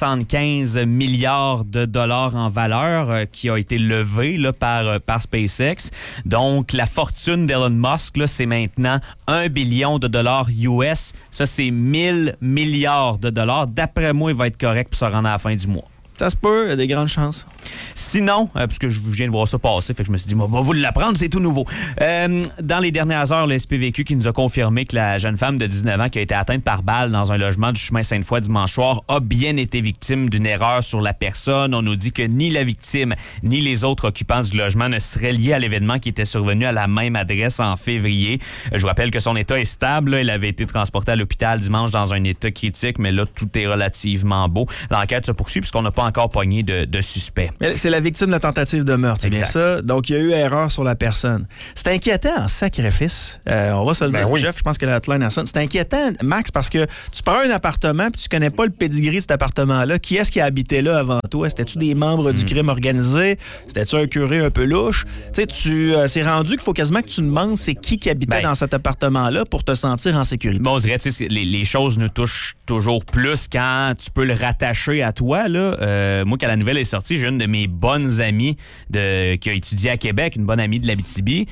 75 milliards de dollars en valeur qui a été levé là, par SpaceX. Donc, la fortune d'Elon Musk, là, c'est maintenant 1 billion de dollars US. Ça, c'est 1000 milliards de dollars. D'après moi, il va être correct pour se rendre à la fin du mois. Ça se peut, il y a des grandes chances. Sinon, puisque je viens de voir ça passer, fait que je me suis dit, moi, vous l'apprendre, c'est tout nouveau. Dans les dernières heures, le SPVQ qui nous a confirmé que la jeune femme de 19 ans qui a été atteinte par balle dans un logement du chemin Sainte-Foy dimanche soir a bien été victime d'une erreur sur la personne. On nous dit que ni la victime, ni les autres occupants du logement ne seraient liés à l'événement qui était survenu à la même adresse en février. Je vous rappelle que son état est stable. Là. Elle avait été transportée à l'hôpital dimanche dans un état critique, mais là, tout est relativement beau. L'enquête se poursuit puisqu'on n'a pas encore pogné de suspect. Mais c'est la victime de la tentative de meurtre, c'est bien ça. Donc, il y a eu erreur sur la personne. C'est inquiétant en sacrifice. On va se le dire. Oui. Jeff, je pense que la hotline a sonné. C'est inquiétant, Max, parce que tu prends un appartement puis tu connais pas le pedigree de cet appartement-là. Qui est-ce qui a habité là avant toi? C'était-tu des membres du crime organisé? C'était-tu un curé un peu louche? Tu sais, c'est rendu qu'il faut quasiment que tu demandes c'est qui habitait dans cet appartement-là pour te sentir en sécurité. Bon, on dirait, tu sais, les choses nous touchent toujours plus quand tu peux le rattacher à toi, là. Moi, quand la nouvelle est sortie, j'ai une de mes bonnes amies qui a étudié à Québec, une bonne amie de l'Abitibi.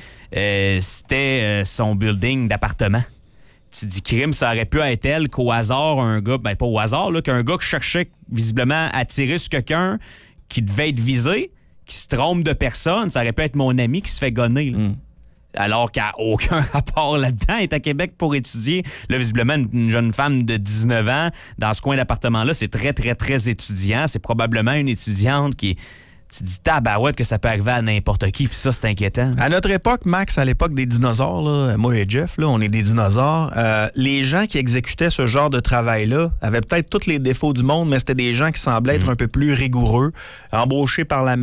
C'était son building d'appartement. Tu dis, crime, ça aurait pu être elle qu'au hasard, un gars, ben pas au hasard, là, qu'un gars qui cherchait visiblement à tirer sur quelqu'un qui devait être visé, qui se trompe de personne, ça aurait pu être mon ami qui se fait gonner. Là. Alors qu'à aucun rapport là-dedans, elle est à Québec pour étudier. Là, visiblement, une jeune femme de 19 ans, dans ce coin d'appartement-là, c'est très, très, très étudiant. C'est probablement une étudiante qui... Tu dis tabarouette que ça peut arriver à n'importe qui, puis ça, c'est inquiétant. À notre époque, Max, à l'époque des dinosaures, là, moi et Jeff, là, on est des dinosaures, les gens qui exécutaient ce genre de travail-là avaient peut-être tous les défauts du monde, mais c'était des gens qui semblaient être un peu plus rigoureux, embauchés par la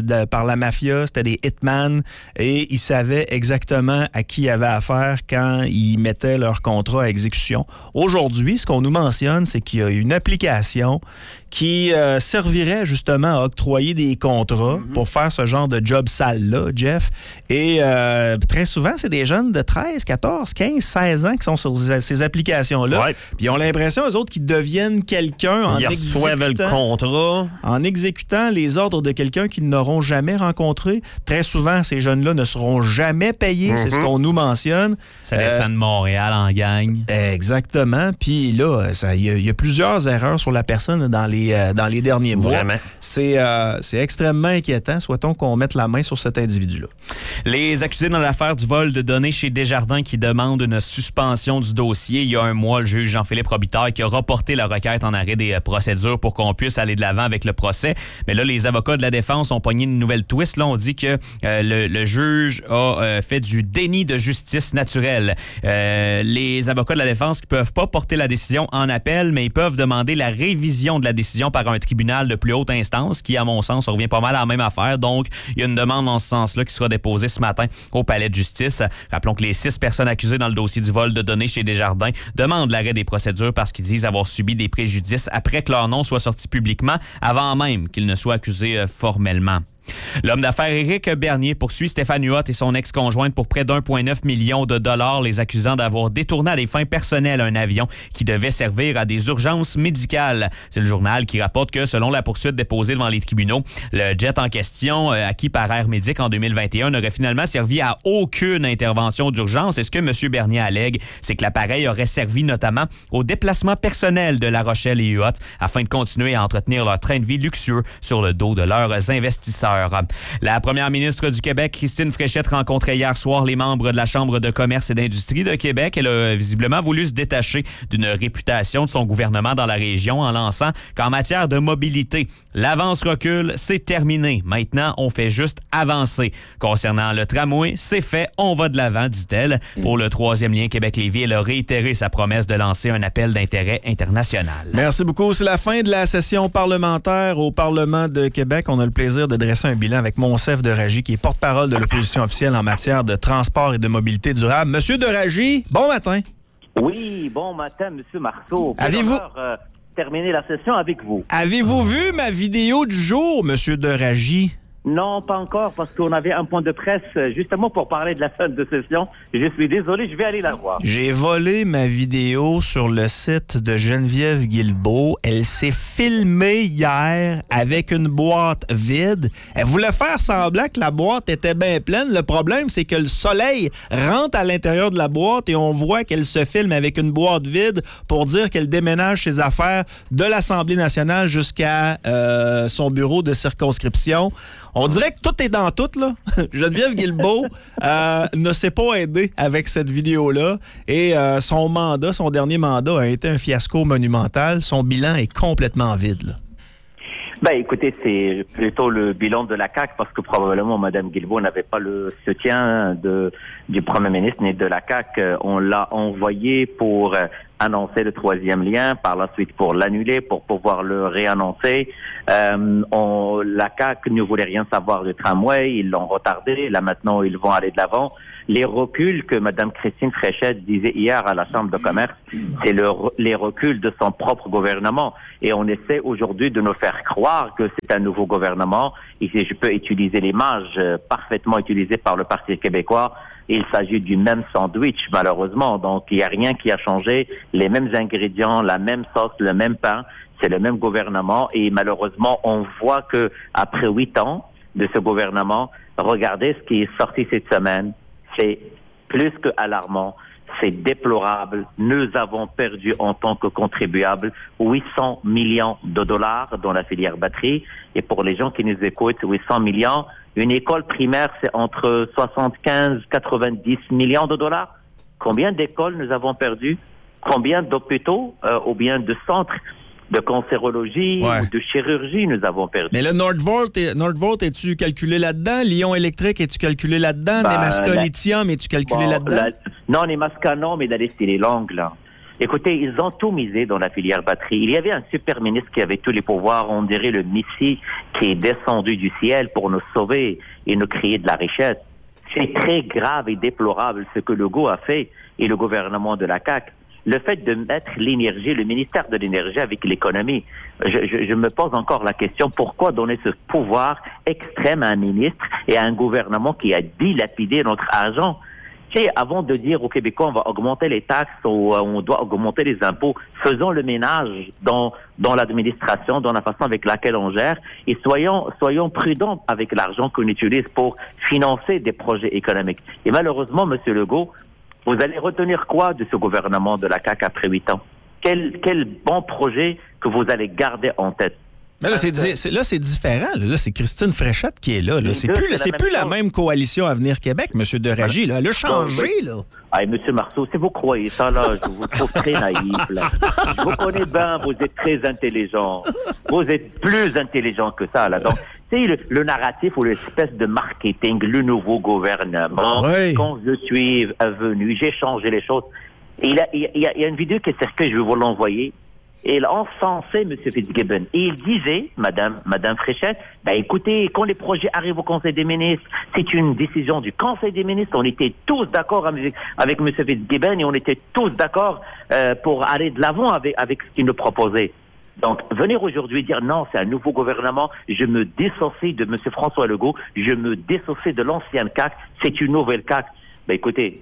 mafia, c'était des hitman, et ils savaient exactement à qui ils avaient affaire quand ils mettaient leur contrat à exécution. Aujourd'hui, ce qu'on nous mentionne, c'est qu'il y a une application qui servirait justement à octroyer des contrats pour faire ce genre de job sale-là, Jeff. Et très souvent, c'est des jeunes de 13, 14, 15, 16 ans qui sont sur ces applications-là. Ouais. Puis ils ont l'impression, eux autres, qu'ils deviennent quelqu'un en exécutant les ordres de quelqu'un qu'ils n'auront jamais rencontré. Très souvent, ces jeunes-là ne seront jamais payés. C'est ce qu'on nous mentionne. Ça descend de Montréal en gang. Exactement. Puis là, il y a plusieurs erreurs sur la personne dans les derniers mois. Vraiment. C'est extrêmement inquiétant. Souhaitons qu'on mette la main sur cet individu-là. Les accusés dans l'affaire du vol de données chez Desjardins qui demandent une suspension du dossier. Il y a un mois, le juge Jean-Philippe Robitaille qui a reporté la requête en arrêt des procédures pour qu'on puisse aller de l'avant avec le procès. Mais là, les avocats de la défense ont pogné une nouvelle twist. Là, on dit que le juge a fait du déni de justice naturelle. Les avocats de la défense qui peuvent pas porter la décision en appel, mais ils peuvent demander la révision de la décision par un tribunal de plus haute instance qui, à mon sens, revient pas mal à la même affaire. Donc, il y a une demande dans ce sens-là qui sera déposée ce matin au palais de justice. Rappelons que les 6 personnes accusées dans le dossier du vol de données chez Desjardins demandent l'arrêt des procédures parce qu'ils disent avoir subi des préjudices après que leur nom soit sorti publiquement avant même qu'ils ne soient accusés formellement. L'homme d'affaires Éric Bernier poursuit Stéphane Huot et son ex-conjointe pour près d'1,9 million de dollars, les accusant d'avoir détourné à des fins personnelles un avion qui devait servir à des urgences médicales. C'est le journal qui rapporte que, selon la poursuite déposée devant les tribunaux, le jet en question, acquis par Air Médic en 2021, n'aurait finalement servi à aucune intervention d'urgence. Et ce que M. Bernier allègue, c'est que l'appareil aurait servi notamment au déplacement personnel de La Rochelle et Huot afin de continuer à entretenir leur train de vie luxueux sur le dos de leurs investisseurs. La première ministre du Québec, Christine Fréchette, rencontrait hier soir les membres de la Chambre de commerce et d'industrie de Québec. Elle a visiblement voulu se détacher d'une réputation de son gouvernement dans la région en lançant qu'en matière de mobilité, l'avance-recul, c'est terminé. Maintenant, on fait juste avancer. Concernant le tramway, c'est fait, on va de l'avant, dit-elle. Pour le 3e lien Québec-Lévis, elle a réitéré sa promesse de lancer un appel d'intérêt international. Merci beaucoup. C'est la fin de la session parlementaire au Parlement de Québec. On a le plaisir de dresser un bilan avec Monsef Deragy, qui est porte-parole de l'opposition officielle en matière de transport et de mobilité durable. Monsieur Deragy, bon matin. Oui, bon matin, Monsieur Marceau. Avez-vous terminé la session avec vous? Avez-vous vu ma vidéo du jour, Monsieur Deragy? Non, pas encore, parce qu'on avait un point de presse justement pour parler de la fin de session. Je suis désolé, je vais aller la voir. J'ai volé ma vidéo sur le site de Geneviève Guilbeault. Elle s'est filmée hier avec une boîte vide. Elle voulait faire semblant que la boîte était bien pleine. Le problème, c'est que le soleil rentre à l'intérieur de la boîte et on voit qu'elle se filme avec une boîte vide pour dire qu'elle déménage ses affaires de l'Assemblée nationale jusqu'à son bureau de circonscription. On dirait que tout est dans tout, là. Geneviève Guilbeault ne s'est pas aidée avec cette vidéo-là. Et son dernier mandat a été un fiasco monumental. Son bilan est complètement vide, là. Ben, écoutez, c'est plutôt le bilan de la CAQ parce que probablement Mme Guilbeault n'avait pas le soutien du Premier ministre ni de la CAQ. On l'a envoyé pour annoncer le troisième lien, par la suite pour l'annuler, pour pouvoir le réannoncer. La CAQ ne voulait rien savoir du tramway, ils l'ont retardé. Là, maintenant, ils vont aller de l'avant. Les reculs que Mme Christine Fréchette disait hier à la Chambre de commerce, c'est les reculs de son propre gouvernement. Et on essaie aujourd'hui de nous faire croire que c'est un nouveau gouvernement. Et si je peux utiliser l'image parfaitement utilisée par le Parti québécois, il s'agit du même sandwich, malheureusement. Donc, il n'y a rien qui a changé. Les mêmes ingrédients, la même sauce, le même pain. C'est le même gouvernement. Et malheureusement, on voit que après 8 ans de ce gouvernement, regardez ce qui est sorti cette semaine. C'est plus que alarmant, c'est déplorable. Nous avons perdu en tant que contribuables 800 millions de dollars dans la filière batterie. Et pour les gens qui nous écoutent, 800 millions, une école primaire, c'est entre 75 et 90 millions de dollars. Combien d'écoles nous avons perdu? Combien d'hôpitaux ou bien de centres de cancérologie ou de chirurgie nous avons perdu? Mais le Nordvolt, es-tu calculé là-dedans? Lyon électrique, es-tu calculé là-dedans? Nemaska Lithium, es-tu calculé là-dedans? Non, Nemaska, non, mais la liste, elle est longue, là. Écoutez, ils ont tout misé dans la filière batterie. Il y avait un super ministre qui avait tous les pouvoirs, on dirait le Messie, qui est descendu du ciel pour nous sauver et nous créer de la richesse. C'est très grave et déplorable ce que Legault a fait et le gouvernement de la CAQ. Le fait de mettre l'énergie, le ministère de l'énergie avec l'économie, je me pose encore la question, pourquoi donner ce pouvoir extrême à un ministre et à un gouvernement qui a dilapidé notre argent? Tu sais, avant de dire aux Québécois, on va augmenter les taxes ou on doit augmenter les impôts, faisons le ménage dans l'administration, dans la façon avec laquelle on gère et soyons prudents avec l'argent qu'on utilise pour financer des projets économiques. Et malheureusement, M. Legault, vous allez retenir quoi de ce gouvernement de la CAQ après 8 ans? Quel bon projet que vous allez garder en tête? Mais là, c'est différent. Là, c'est Christine Fréchette qui est là. C'est plus la même coalition Avenir Québec, M. Derégie. Là. Elle a changé. Là. Ah, M. Marceau, si vous croyez ça, là, je vous trouve très naïf. Là. Je vous connais bien, vous êtes très intelligent. Vous êtes plus intelligent que ça. Là. Donc, c'est le narratif ou l'espèce de marketing, le nouveau gouvernement. Oui. Quand je suis venu, j'ai changé les choses. Et il y a une vidéo qui est circulée, je vais vous l'envoyer. Et il encensait M. Fitzgibbon. Et il disait, Madame Fréchette, écoutez, quand les projets arrivent au Conseil des ministres, c'est une décision du Conseil des ministres. On était tous d'accord avec M. Fitzgibbon et on était tous d'accord pour aller de l'avant avec ce qu'il nous proposait. Donc, venir aujourd'hui dire non, c'est un nouveau gouvernement, je me dissocie de M. François Legault, je me dissocie de l'ancienne CAQ, c'est une nouvelle CAQ. Écoutez,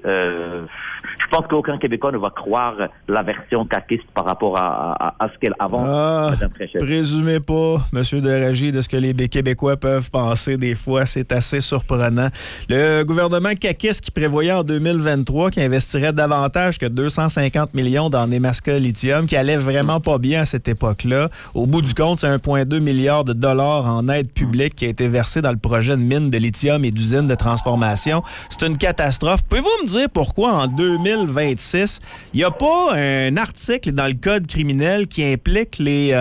je pense qu'aucun Québécois ne va croire la version caquiste par rapport à ce qu'elle avance, Mme Fréchette. Présumez pas, M. Derégie, de ce que les Québécois peuvent penser des fois. C'est assez surprenant. Le gouvernement caquiste qui prévoyait en 2023 qu'il investirait davantage que 250 millions dans Nemaska Lithium, qui allait vraiment pas bien à cette époque-là. Au bout du compte, c'est 1,2 milliard de dollars en aide publique qui a été versé dans le projet de mine de lithium et d'usine de transformation. C'est une catastrophe. Pouvez-vous me dire pourquoi en 2026, il n'y a pas un article dans le Code criminel qui implique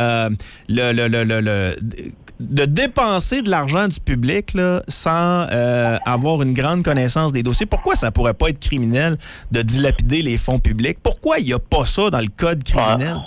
de dépenser de l'argent du public là, sans avoir une grande connaissance des dossiers? Pourquoi ça pourrait pas être criminel de dilapider les fonds publics? Pourquoi il n'y a pas ça dans le Code criminel?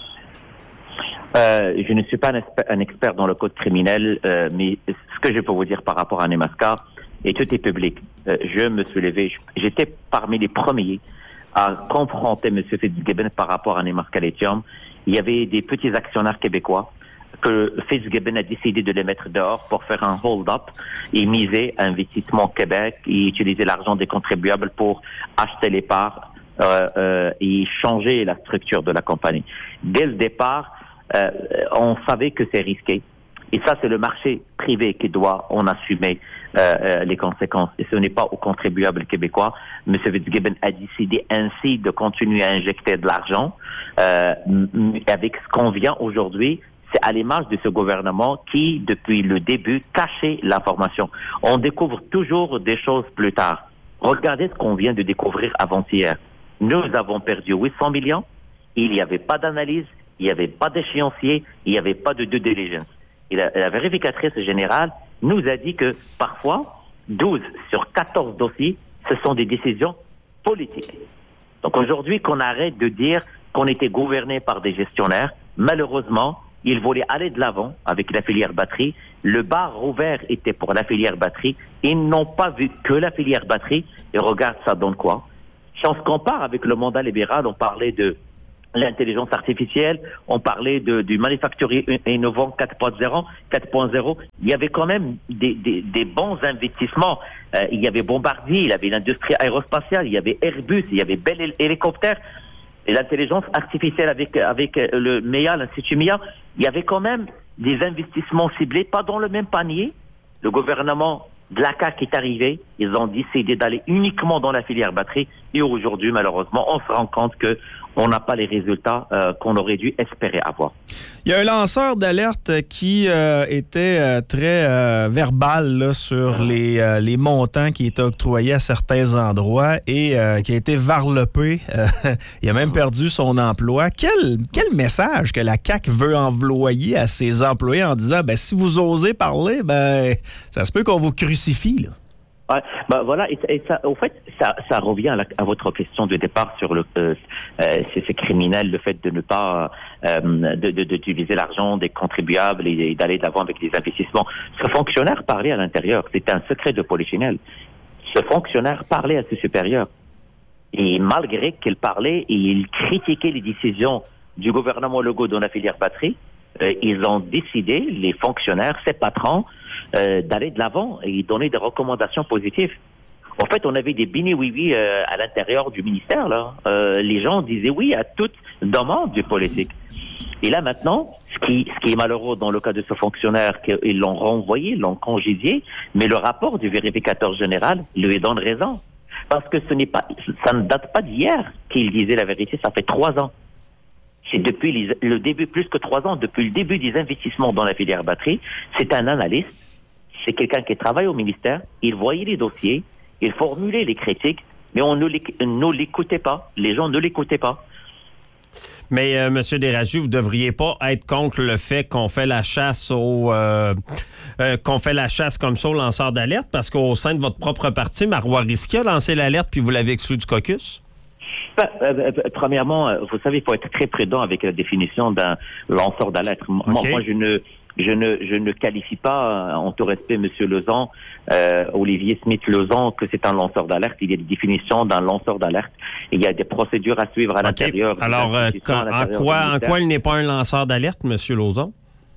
Je ne suis pas un expert dans le Code criminel, mais ce que je peux vous dire par rapport à Nemaska, et tout est public. Je me suis levé, j'étais parmi les premiers à confronter M. Fitzgibbon par rapport à Nemaska Lithium. Il y avait des petits actionnaires québécois que Fitzgibbon a décidé de les mettre dehors pour faire un hold-up et miser Investissement Québec et utiliser l'argent des contribuables pour acheter les parts et changer la structure de la compagnie. Dès le départ, on savait que c'est risqué. Et ça, c'est le marché privé qui doit en assumer les conséquences. Et ce n'est pas aux contribuables québécois. M. Fitzgibbon a décidé ainsi de continuer à injecter de l'argent. Avec ce qu'on vient aujourd'hui, c'est à l'image de ce gouvernement qui, depuis le début, cachait l'information. On découvre toujours des choses plus tard. Regardez ce qu'on vient de découvrir avant-hier. Nous avons perdu 800 millions. Il n'y avait pas d'analyse, il n'y avait pas d'échéancier, il n'y avait pas de due diligence. Et la vérificatrice générale nous a dit que parfois, 12 sur 14 dossiers, ce sont des décisions politiques. Donc aujourd'hui, qu'on arrête de dire qu'on était gouverné par des gestionnaires, malheureusement, ils voulaient aller de l'avant avec la filière batterie. Le bar ouvert était pour la filière batterie. Ils n'ont pas vu que la filière batterie. Et regarde, ça donne quoi? Si on se compare avec le mandat libéral, on parlait de l'intelligence artificielle, on parlait du manufacturier innovant 4.0. Il y avait quand même des bons investissements. Il y avait Bombardier, il y avait l'industrie aérospatiale, il y avait Airbus, il y avait Bell Hélicoptère. Et l'intelligence artificielle avec le MEA, l'Institut MEA, il y avait quand même des investissements ciblés, pas dans le même panier. Le gouvernement de la CAQ est arrivé, ils ont décidé d'aller uniquement dans la filière batterie. Et aujourd'hui, malheureusement, on se rend compte qu'on n'a pas les résultats qu'on aurait dû espérer avoir. Il y a un lanceur d'alerte qui était très verbal là, sur les montants qui étaient octroyés à certains endroits et qui a été varlopé. Il a même perdu son emploi. Quel message que la CAQ veut envoyer à ses employés en disant si vous osez parler, ça se peut qu'on vous crucifie, là. Ouais, voilà, et ça, au fait, ça revient à votre question de départ sur c'est criminel, le fait de ne pas d'utiliser l'argent des contribuables et d'aller de l'avant avec des investissements. Ce fonctionnaire parlait à l'intérieur, c'était un secret de polichinelle. Ce fonctionnaire parlait à ses supérieurs. Et malgré qu'il parlait et il critiquait les décisions du gouvernement Legault dans la filière batterie, ils ont décidé, les fonctionnaires, ces patrons, d'aller de l'avant et donner des recommandations positives. En fait, on avait des bini-oui-oui à l'intérieur du ministère, là. Les gens disaient oui à toute demande du politique. Et là, maintenant, ce qui est malheureux dans le cas de ce fonctionnaire, qu'ils l'ont renvoyé, l'ont congédié, mais le rapport du vérificateur général lui donne raison. Parce que ça ne date pas d'hier qu'il disait la vérité, ça fait 3 ans. C'est depuis le début, plus que 3 ans, depuis le début des investissements dans la filière batterie. C'est un analyste, c'est quelqu'un qui travaille au ministère, il voyait les dossiers, il formulait les critiques, mais on ne l'écoutait pas. Les gens ne l'écoutaient pas. Mais, M. Déragi, vous ne devriez pas être contre le fait qu'on fait la chasse comme ça aux lanceurs d'alerte, parce qu'au sein de votre propre parti, Marois Risky a lancé l'alerte, puis vous l'avez exclu du caucus? Premièrement, vous savez, il faut être très prudent avec la définition d'un lanceur d'alerte. Okay. Moi, je ne qualifie pas, en tout respect, M. Lezon, Olivier Smith-Lezon, que c'est un lanceur d'alerte. Il y a des définitions d'un lanceur d'alerte. Il y a des procédures à suivre à l'intérieur. Alors, en quoi il n'est pas un lanceur d'alerte, M. Lezon?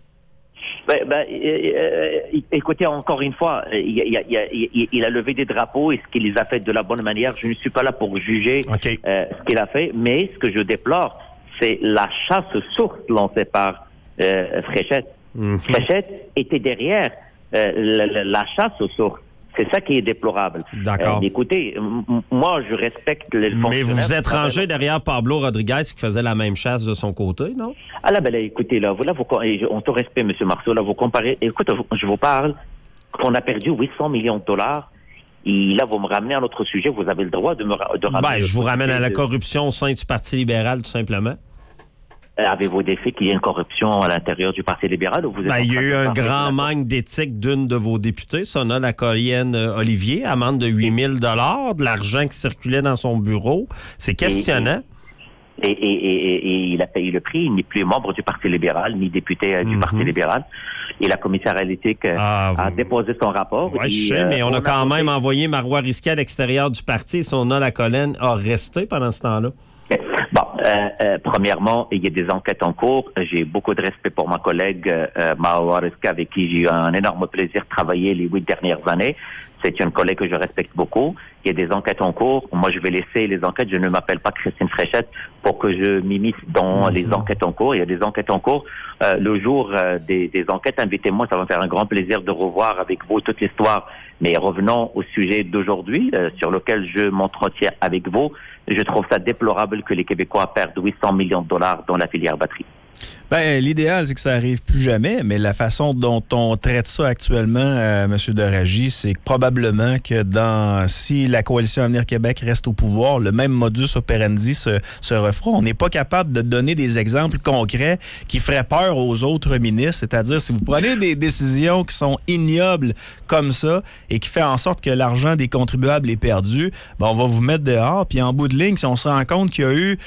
Écoutez, encore une fois, il a levé des drapeaux. Est-ce qu'il les a fait de la bonne manière? Je ne suis pas là pour juger ce qu'il a fait, mais ce que je déplore, c'est la chasse aux sources lancée par Fréchette. Fréchette était derrière la chasse aux sources. C'est ça qui est déplorable. D'accord. Écoutez, moi, je respecte les fonctionnaires. Mais vous vous êtes rangé derrière Pablo Rodriguez qui faisait la même chasse de son côté, non? Ah là, écoutez, là, on te respecte, M. Marceau, là, vous comparez. Écoute, je vous parle qu'on a perdu 800 millions de dollars. Et là, vous me ramenez à un autre sujet. Vous avez le droit de ramener. Je vous ramène à la corruption au sein du Parti libéral, tout simplement. Avez-vous des faits qu'il y ait une corruption à l'intérieur du Parti libéral? Ou vous êtes il y a eu un grand manque d'éthique d'une de vos députées, Sona Lacollienne-Olivier, amende de 8 000 $, de l'argent qui circulait dans son bureau. C'est questionnant. Et il a payé le prix. Il n'est plus membre du Parti libéral, ni député du Parti libéral. Et la commissaire à l'éthique a déposé son rapport. Oui, je sais, mais on a quand même envoyé Marois Risky à l'extérieur du parti et Sona Lacollienne a resté pendant ce temps-là. Bon, Premièrement, il y a des enquêtes en cours. J'ai beaucoup de respect pour ma collègue Mawa Reska, avec qui j'ai eu un énorme plaisir de travailler les 8 dernières années. C'est une collègue que je respecte beaucoup. Il y a des enquêtes en cours. Moi, je vais laisser les enquêtes. Je ne m'appelle pas Christine Fréchette pour que je m'immisce dans les enquêtes en cours. Il y a des enquêtes en cours. Le jour des enquêtes, invitez-moi. Ça va me faire un grand plaisir de revoir avec vous toute l'histoire. Mais revenons au sujet d'aujourd'hui, sur lequel je m'entretiens avec vous. Je trouve ça déplorable que les Québécois perdent 800 millions de dollars dans la filière batterie. Ben, l'idéal, c'est que ça arrive plus jamais, mais la façon dont on traite ça actuellement, M. Deragy, c'est que probablement que si la Coalition Avenir Québec reste au pouvoir, le même modus operandi se refera. On n'est pas capable de donner des exemples concrets qui feraient peur aux autres ministres, c'est-à-dire si vous prenez des décisions qui sont ignobles comme ça et qui fait en sorte que l'argent des contribuables est perdu, ben on va vous mettre dehors, puis en bout de ligne, si on se rend compte qu'il y a eu,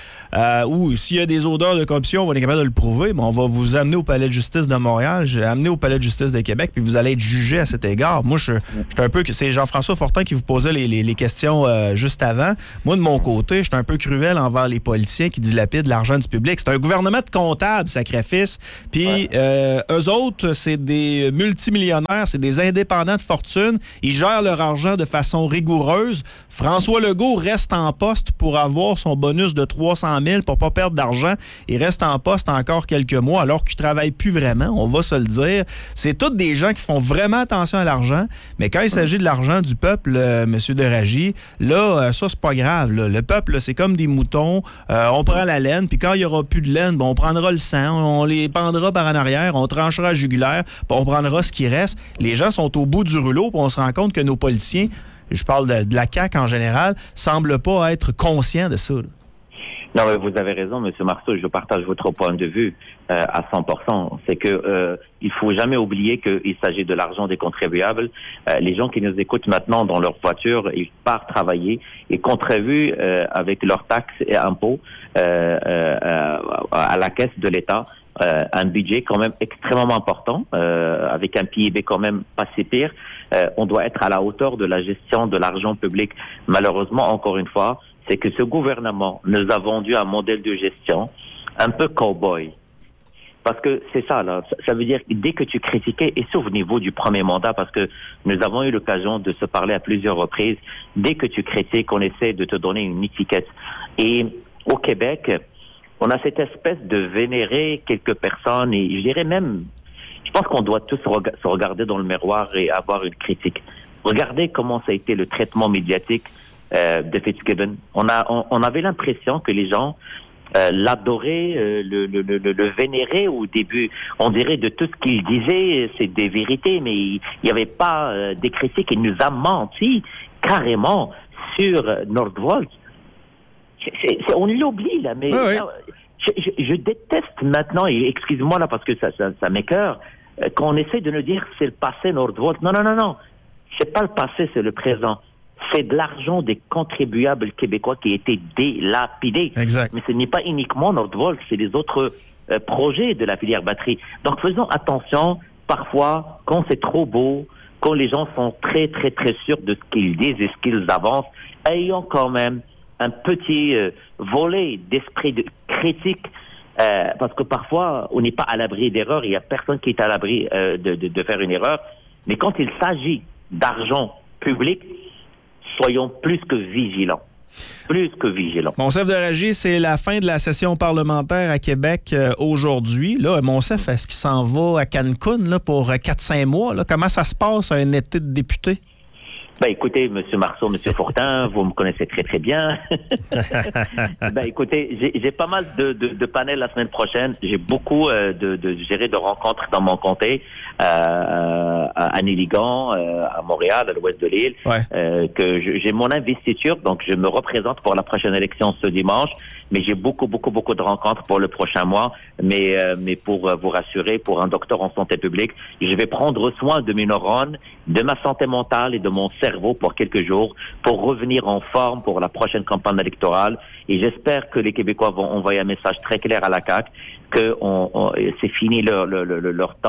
ou s'il y a des odeurs de corruption, on est capable de le prouver, on va vous amener au Palais de justice de Montréal, amener au Palais de justice de Québec, puis vous allez être jugé à cet égard. Moi, je suis un peu... C'est Jean-François Fortin qui vous posait les questions juste avant. Moi, de mon côté, je suis un peu cruel envers les politiciens qui dilapident l'argent du public. C'est un gouvernement de comptables, sacrifice. Puis eux autres, c'est des multimillionnaires, c'est des indépendants de fortune. Ils gèrent leur argent de façon rigoureuse. François Legault reste en poste pour avoir son bonus de 300 000 pour pas perdre d'argent. Il reste en poste encore quelques mois, alors qu'ils ne travaillent plus vraiment, on va se le dire. C'est tous des gens qui font vraiment attention à l'argent, mais quand il s'agit de l'argent du peuple, M. Deragy, là, ça, c'est pas grave. Là. Le peuple, c'est comme des moutons. On prend la laine, puis quand il n'y aura plus de laine, on prendra le sang, on les pendra par en arrière, on tranchera la jugulaire, puis on prendra ce qui reste. Les gens sont au bout du rouleau, puis on se rend compte que nos politiciens, je parle de la CAQ en général, semblent pas être conscients de ça. Là. Non, mais vous avez raison, M. Marceau, je partage votre point de vue à 100%. C'est que il faut jamais oublier qu'il s'agit de l'argent des contribuables. Les gens qui nous écoutent maintenant dans leur voiture, ils partent travailler et contribuent avec leurs taxes et impôts à la caisse de l'État. Un budget quand même extrêmement important, avec un PIB quand même pas si pire. On doit être à la hauteur de la gestion de l'argent public. Malheureusement, encore une fois, c'est que ce gouvernement nous a vendu un modèle de gestion un peu cow-boy. Parce que c'est ça, là. Ça veut dire que dès que tu critiquais, et souvenez-vous du premier mandat, parce que nous avons eu l'occasion de se parler à plusieurs reprises, dès que tu critiques, on essaie de te donner une étiquette. Et au Québec, on a cette espèce de vénérer quelques personnes, et je dirais même, je pense qu'on doit tous se regarder dans le miroir et avoir une critique. Regardez comment ça a été le traitement médiatique de Fitzgibbon. On avait l'impression que les gens l'adoraient, le vénéraient au début. On dirait de tout ce qu'il disait, c'est des vérités, mais il n'y avait pas des critiques. Il nous a menti carrément sur Nordvolt. On l'oublie, là, mais oui. Je déteste maintenant, et excuse-moi là parce que ça m'écoeure, qu'on essaie de nous dire c'est le passé Nordvolt. Non. C'est pas le passé, c'est le présent. C'est de l'argent des contribuables québécois qui a été délapidé. Exact. Mais ce n'est pas uniquement Nordvolt, c'est les autres projets de la filière batterie. Donc faisons attention, parfois, quand c'est trop beau, quand les gens sont très, très, très sûrs de ce qu'ils disent et ce qu'ils avancent, ayons quand même un petit volet d'esprit de critique, parce que parfois, on n'est pas à l'abri d'erreurs, il n'y a personne qui est à l'abri de faire une erreur. Mais quand il s'agit d'argent public, soyons plus que vigilants. Plus que vigilants. Monsef Deragy, c'est la fin de la session parlementaire à Québec aujourd'hui. Là, Monsef, est-ce qu'il s'en va à Cancun là, pour 4-5 mois? Là? Comment ça se passe un été de député? Ben écoutez, M. Marceau, M. Fortin, vous me connaissez très très bien. Ben écoutez, j'ai pas mal de panels la semaine prochaine. J'ai beaucoup de rencontres dans mon comté, à Néligan, à Montréal, à l'ouest de l'île. Ouais. Que j'ai mon investiture, donc je me représente pour la prochaine élection ce dimanche. Mais j'ai beaucoup de rencontres pour le prochain mois. Mais pour vous rassurer, pour un docteur en santé publique, je vais prendre soin de mes neurones, de ma santé mentale et de mon cerveau pour quelques jours, pour revenir en forme pour la prochaine campagne électorale. Et j'espère que les Québécois vont envoyer un message très clair à la CAQ que c'est fini leur temps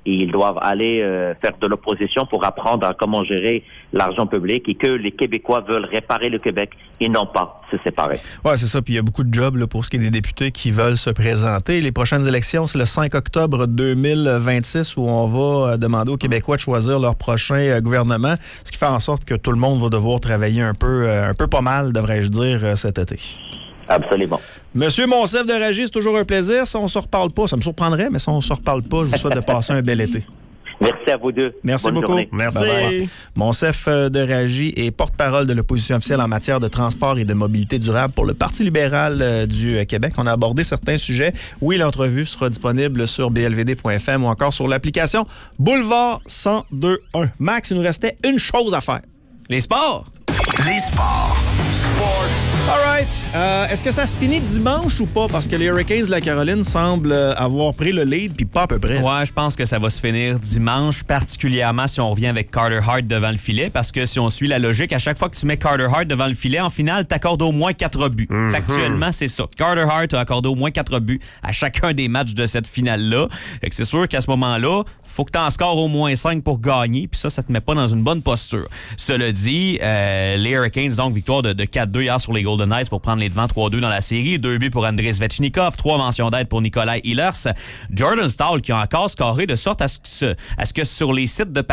et ils doivent aller faire de l'opposition pour apprendre à comment gérer l'argent public et que les Québécois veulent réparer le Québec et non pas se séparer. Oui, c'est ça. Puis il y a beaucoup de jobs là, pour ce qui est des députés qui veulent se présenter. Les prochaines élections, c'est le 5 octobre 2026 où on va demander aux Québécois de choisir leur prochain gouvernement, ce qui fait en sorte que tout le monde va devoir travailler un peu pas mal, devrais-je dire, cet été. Absolument. Monsieur Monsef de Ragy, c'est toujours un plaisir. Si on ne se reparle pas, ça me surprendrait, mais si on ne se reparle pas, je vous souhaite de passer un bel été. Merci à vous deux. Merci Bonne beaucoup. journée. Merci. Bye-bye. Monsef de Ragy est porte-parole de l'opposition officielle en matière de transport et de mobilité durable pour le Parti libéral du Québec. On a abordé certains sujets. Oui, l'entrevue sera disponible sur blvd.fm ou encore sur l'application Boulevard 102.1. Max, il nous restait une chose à faire. Les sports. Les sports. All right. Est-ce que ça se finit dimanche ou pas? Parce que les Hurricanes de la Caroline semblent avoir pris le lead, puis pas à peu près. Ouais, je pense que ça va se finir dimanche, particulièrement si on revient avec Carter Hart devant le filet, parce que si on suit la logique, à chaque fois que tu mets Carter Hart devant le filet, en finale, t'accordes au moins 4 buts. Factuellement, c'est ça. Carter Hart a accordé au moins 4 buts à chacun des matchs de cette finale-là. Fait que c'est sûr qu'à ce moment-là, faut que t'en scores au moins 5 pour gagner, puis ça te met pas dans une bonne posture. Cela dit, les Hurricanes, donc, victoire de 4-2 hier sur les Golden Knights pour prendre les devants 3-2 dans la série. 2 buts pour Andrei Svechnikov, 3 mentions d'aide pour Nikolai Ehlers. Jordan Staal qui a encore scoré de sorte à ce que sur les sites de